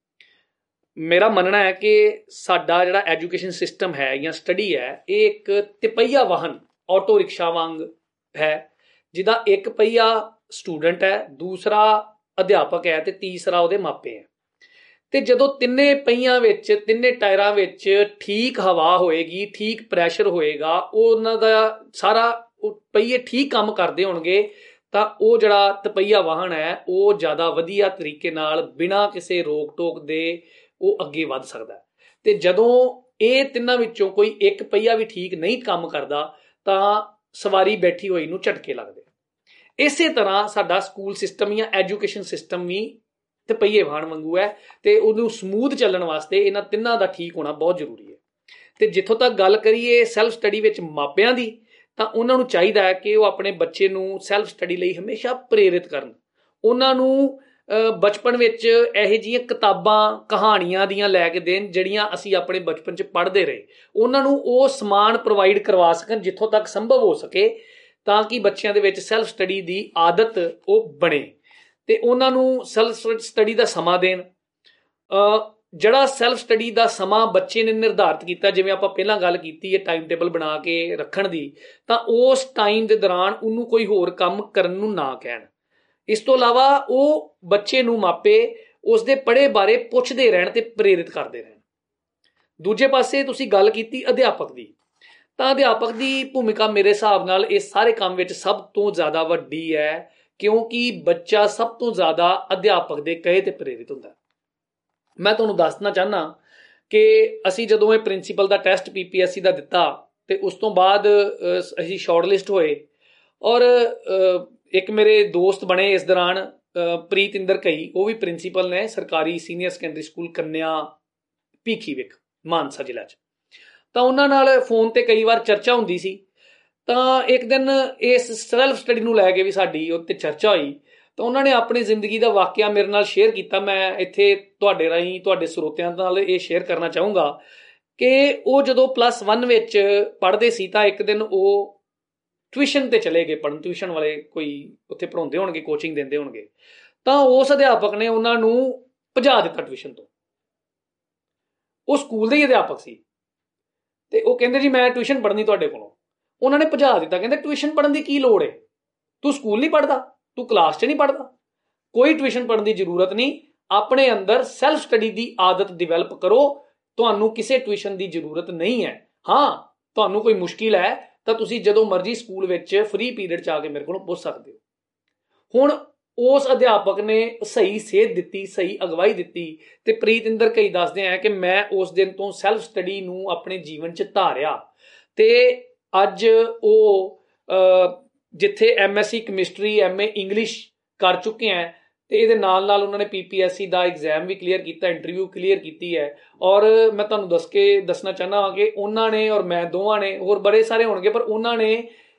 ਮੇਰਾ ਮੰਨਣਾ ਹੈ ਕਿ ਸਾਡਾ ਜਿਹੜਾ ਐਜੂਕੇਸ਼ਨ ਸਿਸਟਮ ਹੈ ਜਾਂ ਸਟੱਡੀ ਹੈ, ਇਹ ਇੱਕ ਤਿਪਹੀਆ ਵਾਹਨ ਆਟੋ ਰਿਕਸ਼ਾ ਵਾਂਗ ਹੈ, ਜਿਹਦਾ ਇੱਕ ਪਹੀਆ ਸਟੂਡੈਂਟ ਹੈ, ਦੂਸਰਾ ਅਧਿਆਪਕ ਹੈ ਤੇ ਤੀਸਰਾ ਉਹਦੇ ਮਾਪੇ ਹੈ। ਤੇ ਜਦੋਂ ਤਿੰਨੇ ਪਹੀਆਂ ਵਿੱਚ, ਤਿੰਨੇ ਟਾਇਰਾਂ ਵਿੱਚ ਠੀਕ ਹਵਾ ਹੋਏਗੀ, ਠੀਕ ਪ੍ਰੈਸ਼ਰ ਹੋਏਗਾ, ਉਹਨਾਂ ਦਾ ਸਾਰਾ ਪਹੀਏ ਠੀਕ ਕੰਮ ਕਰਦੇ ਹੋਣਗੇ, ਤਾਂ ਉਹ ਜਿਹੜਾ ਤਿਪਹੀਆ ਵਾਹਨ ਹੈ ਉਹ ਜ਼ਿਆਦਾ ਵਧੀਆ ਤਰੀਕੇ ਨਾਲ ਬਿਨਾਂ ਕਿਸੇ ਰੋਕ ਟੋਕ ਦੇ ਉਹ ਅੱਗੇ ਵੱਧ ਸਕਦਾ। ਤੇ ਜਦੋਂ ਇਹ ਤਿੰਨਾਂ ਵਿੱਚੋਂ ਕੋਈ ਇੱਕ ਪਹੀਆ ਵੀ ਠੀਕ ਨਹੀਂ ਕੰਮ ਕਰਦਾ ਤਾਂ ਸਵਾਰੀ ਬੈਠੀ ਹੋਈ ਨੂੰ ਝਟਕੇ ਲੱਗਦੇ। ਇਸੇ ਤਰ੍ਹਾਂ ਸਾਡਾ ਸਕੂਲ ਸਿਸਟਮ ਜਾਂ ਐਜੂਕੇਸ਼ਨ ਸਿਸਟਮ ਵੀ ਤਿਪਹੀਏ ਵਾਹਨ ਵਾਂਗੂ ਹੈ ਤੇ ਉਹਨੂੰ ਸਮੂਥ ਚੱਲਣ ਵਾਸਤੇ ਇਹਨਾਂ ਤਿੰਨਾਂ ਦਾ ਠੀਕ ਹੋਣਾ ਬਹੁਤ ਜ਼ਰੂਰੀ ਹੈ। ਤੇ ਜਿੱਥੋਂ ਤੱਕ ਗੱਲ ਕਰੀਏ ਸੈਲਫ ਸਟੱਡੀ ਵਿੱਚ ਮਾਪਿਆਂ ਦੀ, ਤਾਂ ਉਹਨਾਂ ਨੂੰ ਚਾਹੀਦਾ ਹੈ ਕਿ ਉਹ ਆਪਣੇ ਬੱਚੇ ਨੂੰ ਸੈਲਫ ਸਟੱਡੀ ਲਈ ਹਮੇਸ਼ਾ ਪ੍ਰੇਰਿਤ ਕਰਨ। ਉਹਨਾਂ ਨੂੰ ਬਚਪਨ ਵਿੱਚ ਇਹੋ ਜਿਹੀਆਂ ਕਿਤਾਬਾਂ ਕਹਾਣੀਆਂ ਦੀਆਂ ਲੈ ਕੇ ਦੇਣ ਜਿਹੜੀਆਂ ਅਸੀਂ ਆਪਣੇ ਬਚਪਨ 'ਚ ਪੜ੍ਹਦੇ ਰਹੇ। ਉਹਨਾਂ ਨੂੰ ਉਹ ਸਮਾਨ ਪ੍ਰੋਵਾਈਡ ਕਰਵਾ ਸਕਣ ਜਿੱਥੋਂ ਤੱਕ ਸੰਭਵ ਹੋ ਸਕੇ, ਤਾਂ ਕਿ ਬੱਚਿਆਂ ਦੇ ਵਿੱਚ ਸੈਲਫ ਸਟੱਡੀ ਦੀ ਆਦਤ ਉਹ ਬਣੇ ਤੇ ਉਹਨਾਂ ਨੂੰ ਸੈਲਫ ਸਟੱਡੀ ਦਾ ਸਮਾਂ ਦੇਣ। ਜਿਹੜਾ ਸੈਲਫ ਸਟੱਡੀ ਦਾ ਸਮਾਂ ਬੱਚੇ ਨੇ ਨਿਰਧਾਰਿਤ ਕੀਤਾ, ਜਿਵੇਂ ਆਪਾਂ ਪਹਿਲਾਂ ਗੱਲ ਕੀਤੀ ਹੈ ਟਾਈਮ ਟੇਬਲ ਬਣਾ ਕੇ ਰੱਖਣ ਦੀ, ਤਾਂ ਉਸ ਟਾਈਮ ਦੇ ਦੌਰਾਨ ਉਹਨੂੰ ਕੋਈ ਹੋਰ ਕੰਮ ਕਰਨ ਨੂੰ ਨਾ ਕਹਿਣ। ਇਸ ਤੋਂ ਇਲਾਵਾ ਉਹ ਬੱਚੇ ਨੂੰ ਮਾਪੇ ਉਸ ਦੇ ਪੜ੍ਹੇ ਬਾਰੇ ਪੁੱਛਦੇ ਰਹਿਣ ਤੇ ਪ੍ਰੇਰਿਤ ਕਰਦੇ ਰਹਿਣ। ਦੂਜੇ ਪਾਸੇ ਤੁਸੀਂ ਗੱਲ ਕੀਤੀ ਅਧਿਆਪਕ ਦੀ, ਤਾਂ ਅਧਿਆਪਕ ਦੀ ਭੂਮਿਕਾ ਮੇਰੇ ਹਿਸਾਬ ਨਾਲ ਇਸ ਸਾਰੇ ਕੰਮ ਵਿੱਚ ਸਭ ਤੋਂ ਜ਼ਿਆਦਾ ਵੱਡੀ ਹੈ, ਕਿਉਂਕਿ ਬੱਚਾ ਸਭ ਤੋਂ ਜ਼ਿਆਦਾ ਅਧਿਆਪਕ ਦੇ ਕਹੇ ਤੇ ਪ੍ਰੇਰਿਤ ਹੁੰਦਾ। ਮੈਂ ਤੁਹਾਨੂੰ ਦੱਸਣਾ ਚਾਹੁੰਦਾ ਕਿ ਅਸੀਂ ਜਦੋਂ ਇਹ ਪ੍ਰਿੰਸੀਪਲ ਦਾ ਟੈਸਟ ਪੀਪੀਐਸਸੀ ਦਾ ਦਿੱਤਾ ਤੇ ਉਸ ਤੋਂ ਬਾਅਦ ਅਸੀਂ ਸ਼ਾਰਟਲਿਸਟ ਹੋਏ, ਔਰ ਇੱਕ ਮੇਰੇ ਦੋਸਤ ਬਣੇ ਇਸ ਦੌਰਾਨ, ਪ੍ਰੀਤ ਇੰਦਰ ਕਈ, ਉਹ ਵੀ ਪ੍ਰਿੰਸੀਪਲ ਨੇ ਸਰਕਾਰੀ ਸੀਨੀਅਰ ਸੈਕੰਡਰੀ ਸਕੂਲ ਕੰਨਿਆ ਭੀਖੀ ਵਿਖ ਮਾਨਸਾ ਜ਼ਿਲ੍ਹਾ 'ਚ। ਤਾਂ ਉਹਨਾਂ ਨਾਲ ਫੋਨ ਤੇ ਕਈ ਵਾਰ ਚਰਚਾ ਹੁੰਦੀ ਸੀ। ਤਾਂ ਇੱਕ ਦਿਨ ਇਸ ਸੈਲਫ ਸਟੱਡੀ ਨੂੰ ਲੈ ਕੇ ਵੀ ਸਾਡੀ ਉੱਤੇ ਚਰਚਾ ਹੋਈ। ਤਾਂ ਉਹਨਾਂ ਨੇ ਆਪਣੀ ਜ਼ਿੰਦਗੀ ਦਾ ਵਾਕਿਆ ਮੇਰੇ ਨਾਲ ਸ਼ੇਅਰ ਕੀਤਾ। ਮੈਂ ਇੱਥੇ ਤੁਹਾਡੇ ਰਾਹੀਂ ਤੁਹਾਡੇ ਸਰੋਤਿਆਂ ਨਾਲ ਇਹ ਸ਼ੇਅਰ ਕਰਨਾ ਚਾਹੂੰਗਾ ਕਿ ਉਹ ਜਦੋਂ ਪਲੱਸ ਵਨ ਵਿੱਚ ਪੜ੍ਹਦੇ ਸੀ ਤਾਂ ਇੱਕ ਦਿਨ ਉਹ ਟਿਊਸ਼ਨ ਤੇ ਚਲੇ ਗਏ ਪੜ੍ਹਨ। ਟਿਊਸ਼ਨ ਵਾਲੇ ਕੋਈ ਉੱਥੇ ਪੜ੍ਹਾਉਂਦੇ ਹੋਣਗੇ, ਕੋਚਿੰਗ ਦਿੰਦੇ ਹੋਣਗੇ। ਤਾਂ ਉਸ ਅਧਿਆਪਕ ਨੇ ਉਹਨਾਂ ਨੂੰ ਭਜਾ ਦਿੱਤਾ ਟਿਊਸ਼ਨ ਤੋਂ। ਉਹ ਸਕੂਲ ਦੇ ਹੀ ਅਧਿਆਪਕ ਸੀ ਤੇ ਉਹ ਕਹਿੰਦੇ ਜੀ ਮੈਂ ਟਿਊਸ਼ਨ ਪੜ੍ਹਨੀ ਤੁਹਾਡੇ ਕੋਲੋਂ। ਉਹਨਾਂ ਨੇ ਭਜਾ ਦਿੱਤਾ। ਕਹਿੰਦੇ ਟਿਊਸ਼ਨ ਪੜ੍ਹਨ ਦੀ ਕੀ ਲੋੜ ਹੈ, ਤੂੰ ਸਕੂਲ ਨਹੀਂ ਪੜ੍ਹਦਾ, ਤੂੰ ਕਲਾਸ 'ਚ ਨਹੀਂ ਪੜ੍ਹਦਾ, ਕੋਈ ਟਿਊਸ਼ਨ ਪੜ੍ਹਨ ਦੀ ਜ਼ਰੂਰਤ ਨਹੀਂ। ਆਪਣੇ ਅੰਦਰ ਸੈਲਫ ਸਟੱਡੀ ਦੀ ਆਦਤ ਡਿਵੈਲਪ ਕਰੋ, ਤੁਹਾਨੂੰ ਕਿਸੇ ਟਿਊਸ਼ਨ ਦੀ ਜ਼ਰੂਰਤ ਨਹੀਂ ਹੈ। ਹਾਂ, ਤੁਹਾਨੂੰ ਕੋਈ ਮੁਸ਼ਕਿਲ ਹੈ ਤਾਂ ਤੁਸੀਂ ਜਦੋਂ ਮਰਜ਼ੀ ਸਕੂਲ ਵਿੱਚ ਫ੍ਰੀ ਪੀਰੀਅਡ 'ਚ ਆ ਕੇ ਮੇਰੇ ਕੋਲੋਂ ਪੁੱਛ ਸਕਦੇ ਹੋ। ਹੁਣ ਉਸ ਅਧਿਆਪਕ ਨੇ ਸਹੀ ਸੇਧ ਦਿੱਤੀ, ਸਹੀ ਅਗਵਾਈ ਦਿੱਤੀ। ਤੇ ਪ੍ਰੀਤ ਇੰਦਰ ਕਈ ਦੱਸਦੇ ਆ ਕਿ ਮੈਂ ਉਸ ਦਿਨ ਤੋਂ ਸੈਲਫ ਸਟੱਡੀ ਨੂੰ ਆਪਣੇ ਜੀਵਨ 'ਚ ਧਾਰਿਆ ਤੇ ਅੱਜ ਉਹ ਜਿੱਥੇ M S C chemistry, M A English ਕਰ ਚੁੱਕੇ ਹੈ ਤੇ ਇਹਦੇ ਨਾਲ ਨਾਲ ਉਹਨਾਂ ਨੇ ਪੀਪੀਐਸਸੀ ਦਾ ਐਗਜ਼ਾਮ ਵੀ ਕਲੀਅਰ ਕੀਤਾ, ਇੰਟਰਵਿਊ ਕਲੀਅਰ ਕੀਤੀ ਹੈ। ਔਰ ਮੈਂ ਤੁਹਾਨੂੰ ਦੱਸ ਕੇ ਦੱਸਣਾ ਚਾਹੁੰਦਾ ਹਾਂ ਕਿ ਉਹਨਾਂ ਨੇ ਔਰ ਮੈਂ ਦੋਵਾਂ ਨੇ, ਹੋਰ ਬੜੇ ਸਾਰੇ ਹੋਣਗੇ, ਪਰ ਉਹਨਾਂ ਨੇ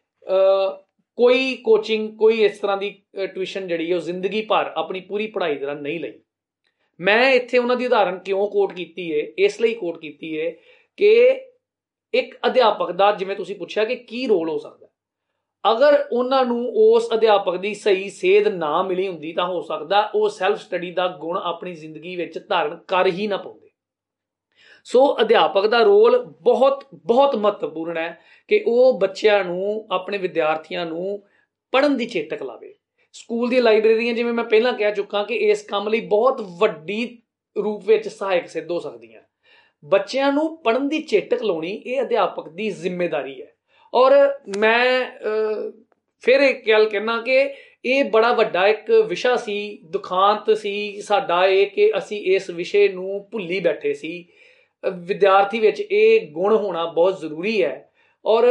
ਕੋਈ ਕੋਚਿੰਗ, ਕੋਈ ਇਸ ਤਰ੍ਹਾਂ ਦੀ ਟਿਊਸ਼ਨ ਜਿਹੜੀ ਉਹ ਜ਼ਿੰਦਗੀ ਭਰ ਆਪਣੀ ਪੂਰੀ ਪੜ੍ਹਾਈ ਦੌਰਾਨ ਨਹੀਂ ਲਈ। ਮੈਂ ਇੱਥੇ ਉਹਨਾਂ ਦੀ ਉਦਾਹਰਨ ਕਿਉਂ ਕੋਟ ਕੀਤੀ ਹੈ, ਇਸ ਲਈ ਕੋਟ ਕੀਤੀ ਹੈ ਕਿ ਇੱਕ ਅਧਿਆਪਕ ਦਾ, ਜਿਵੇਂ ਤੁਸੀਂ ਪੁੱਛਿਆ ਕਿ ਕੀ ਰੋਲ ਹੋ ਸਕਦਾ, ਅਗਰ ਉਹਨਾਂ ਨੂੰ ਉਸ ਅਧਿਆਪਕ ਦੀ ਸਹੀ ਸੇਧ ਨਾ ਮਿਲੀ ਹੁੰਦੀ ਤਾਂ ਹੋ ਸਕਦਾ ਉਹ ਸੈਲਫ ਸਟੱਡੀ ਦਾ ਗੁਣ ਆਪਣੀ ਜ਼ਿੰਦਗੀ ਵਿੱਚ ਧਾਰਨ ਕਰ ਹੀ ਨਾ ਪਾਉਂਦੇ। ਸੋ ਅਧਿਆਪਕ ਦਾ ਰੋਲ ਬਹੁਤ ਬਹੁਤ ਮਹੱਤਵਪੂਰਨ ਹੈ ਕਿ ਉਹ ਬੱਚਿਆਂ ਨੂੰ, ਆਪਣੇ ਵਿਦਿਆਰਥੀਆਂ ਨੂੰ ਪੜ੍ਹਨ ਦੀ ਚੇਤਕ ਲਾਵੇ। ਸਕੂਲ ਦੀਆਂ ਲਾਇਬ੍ਰੇਰੀਆਂ, ਜਿਵੇਂ ਮੈਂ ਪਹਿਲਾਂ ਕਹਿ ਚੁੱਕਾ, ਕਿ ਇਸ ਕੰਮ ਲਈ ਬਹੁਤ ਵੱਡੀ ਰੂਪ ਵਿੱਚ ਸਹਾਇਕ ਸਿੱਧ ਹੋ ਸਕਦੀਆਂ। ਬੱਚਿਆਂ ਨੂੰ ਪੜ੍ਹਨ ਦੀ ਚੇਤਕ ਲਾਉਣੀ ਇਹ ਅਧਿਆਪਕ ਦੀ ਜ਼ਿੰਮੇਵਾਰੀ ਹੈ। ਔਰ ਮੈਂ ਫਿਰ ਇੱਕ ਗੱਲ ਕਹਿਣਾ ਕਿ ਇਹ ਬੜਾ ਵੱਡਾ ਇੱਕ ਵਿਸ਼ਾ ਸੀ, ਦੁਖਾਂਤ ਸੀ ਸਾਡਾ ਇਹ ਕਿ ਅਸੀਂ ਇਸ ਵਿਸ਼ੇ ਨੂੰ ਭੁੱਲੀ ਬੈਠੇ ਸੀ। ਵਿਦਿਆਰਥੀ ਵਿੱਚ ਇਹ ਗੁਣ ਹੋਣਾ ਬਹੁਤ ਜ਼ਰੂਰੀ ਹੈ। ਔਰ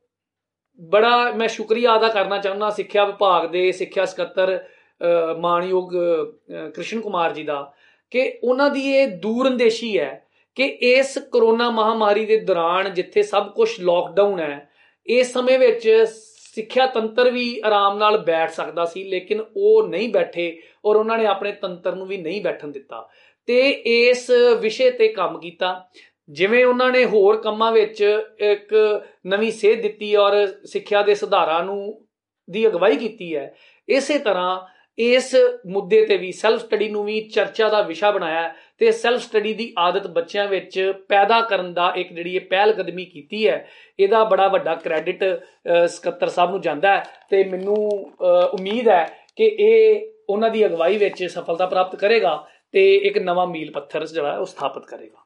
ਬੜਾ ਮੈਂ ਸ਼ੁਕਰੀਆ ਅਦਾ ਕਰਨਾ ਚਾਹੁੰਦਾ ਸਿੱਖਿਆ ਵਿਭਾਗ ਦੇ ਸਿੱਖਿਆ ਸਕੱਤਰ ਮਾਣਯੋਗ ਕ੍ਰਿਸ਼ਨ ਕੁਮਾਰ ਜੀ ਦਾ, ਕਿ ਉਹਨਾਂ ਦੀ ਇਹ ਦੂਰਅੰਦੇਸ਼ੀ ਹੈ ਕਿ ਇਸ ਕਰੋਨਾ ਮਹਾਮਾਰੀ ਦੇ ਦੌਰਾਨ ਜਿੱਥੇ ਸਭ ਕੁਝ ਲੋਕਡਾਊਨ ਹੈ, ਇਸ ਸਮੇਂ ਵਿੱਚ ਸਿੱਖਿਆ ਤੰਤਰ ਵੀ ਆਰਾਮ ਨਾਲ ਬੈਠ ਸਕਦਾ ਸੀ, ਲੇਕਿਨ ਉਹ ਨਹੀਂ ਬੈਠੇ ਔਰ ਉਹਨਾਂ ਨੇ ਆਪਣੇ ਤੰਤਰ ਨੂੰ ਵੀ ਨਹੀਂ ਬੈਠਣ ਦਿੱਤਾ ਤੇ ਇਸ ਵਿਸ਼ੇ ਤੇ ਕੰਮ ਕੀਤਾ। ਜਿਵੇਂ ਉਹਨਾਂ ਨੇ ਹੋਰ ਕੰਮਾਂ ਵਿੱਚ ਇੱਕ ਨਵੀਂ ਸੇਧ ਦਿੱਤੀ ਔਰ ਸਿੱਖਿਆ ਦੇ ਸੁਧਾਰਾਂ ਨੂੰ ਦੀ ਅਗਵਾਈ ਕੀਤੀ ਹੈ, ਇਸੇ ਤਰ੍ਹਾਂ ਇਸ ਮੁੱਦੇ ਤੇ ਵੀ ਸੈਲਫ ਸਟੱਡੀ ਨੂੰ ਵੀ ਚਰਚਾ ਦਾ ਵਿਸ਼ਾ ਬਣਾਇਆ ਤੇ ਸੈਲਫ ਸਟੱਡੀ ਦੀ ਆਦਤ ਬੱਚਿਆਂ ਵਿੱਚ ਪੈਦਾ ਕਰਨ ਦਾ ਇੱਕ ਜਿਹੜੀ ਇਹ ਪਹਿਲ ਕਦਮੀ ਕੀਤੀ ਹੈ, ਇਹਦਾ ਬੜਾ ਵੱਡਾ ਕ੍ਰੈਡਿਟ ਸਕੱਤਰ ਸਾਹਿਬ ਨੂੰ ਜਾਂਦਾ ਹੈ ਤੇ ਮੈਨੂੰ ਉਮੀਦ ਹੈ ਕਿ ਇਹ ਉਹਨਾਂ ਦੀ ਅਗਵਾਈ ਵਿੱਚ ਸਫਲਤਾ ਪ੍ਰਾਪਤ ਕਰੇਗਾ ਤੇ ਇੱਕ ਨਵਾਂ ਮੀਲ ਪੱਥਰ ਜਿਹੜਾ ਉਹ ਸਥਾਪਿਤ ਕਰੇਗਾ।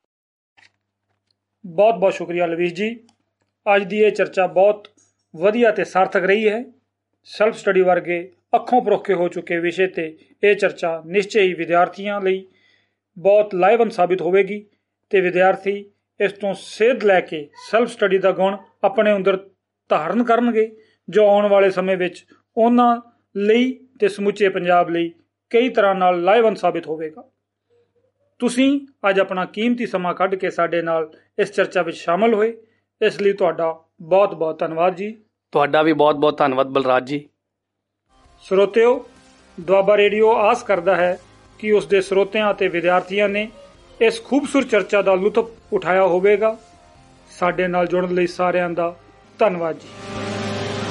ਬਹੁਤ ਬਹੁਤ ਸ਼ੁਕਰੀਆ ਲਵੀਸ਼ ਜੀ। ਅੱਜ ਦੀ ਇਹ ਚਰਚਾ ਬਹੁਤ ਵਧੀਆ ਤੇ ਸਾਰਥਕ ਰਹੀ ਹੈ। ਸੈਲਫ ਸਟੱਡੀ ਵਰਗੇ ਅੱਖੋਂ ਪਰੋਖੇ ਹੋ ਚੁੱਕੇ ਵਿਸ਼ੇ ਤੇ ਇਹ ਚਰਚਾ ਨਿਸ਼ਚੇ ਹੀ ਵਿਦਿਆਰਥੀਆਂ ਲਈ ਬਹੁਤ ਲਾਹੇਵੰਦ ਸਾਬਿਤ ਹੋਵੇਗੀ ਤੇ ਵਿਦਿਆਰਥੀ ਇਸ ਤੋਂ ਸੇਧ ਲੈ ਕੇ ਸੈਲਫ ਸਟੱਡੀ ਦਾ ਗੁਣ ਆਪਣੇ ਅੰਦਰ ਧਾਰਨ ਕਰਨਗੇ, ਜੋ ਆਉਣ ਵਾਲੇ ਸਮੇਂ ਵਿੱਚ ਉਹਨਾਂ ਲਈ ਤੇ ਸਮੁੱਚੇ ਪੰਜਾਬ ਲਈ ਕਈ ਤਰ੍ਹਾਂ ਨਾਲ ਲਾਹੇਵੰਦ ਸਾਬਿਤ ਹੋਵੇਗਾ। ਤੁਸੀਂ ਅੱਜ ਆਪਣਾ ਕੀਮਤੀ ਸਮਾਂ ਕੱਢ ਕੇ ਸਾਡੇ ਨਾਲ ਇਸ ਚਰਚਾ ਵਿੱਚ ਸ਼ਾਮਲ ਹੋਏ, ਇਸ ਲਈ ਤੁਹਾਡਾ ਬਹੁਤ ਬਹੁਤ ਧੰਨਵਾਦ ਜੀ। ਤੁਹਾਡਾ ਵੀ ਬਹੁਤ ਬਹੁਤ ਧੰਨਵਾਦ ਬਲਰਾਜ ਜੀ। ਸਰੋਤਿਓ, ਦੁਆਬਾ ਰੇਡੀਓ ਆਸ ਕਰਦਾ ਹੈ ਕਿ ਉਸ ਦੇ ਸਰੋਤਿਆਂ ਅਤੇ ਵਿਦਿਆਰਥੀਆਂ ਨੇ ਇਸ ਖੂਬਸੂਰਤ ਚਰਚਾ ਦਾ ਲੁਤਫ ਉਠਾਇਆ ਹੋਵੇਗਾ। ਸਾਡੇ ਨਾਲ ਜੁੜਨ ਲਈ ਸਾਰਿਆਂ ਦਾ ਧੰਨਵਾਦ ਜੀ।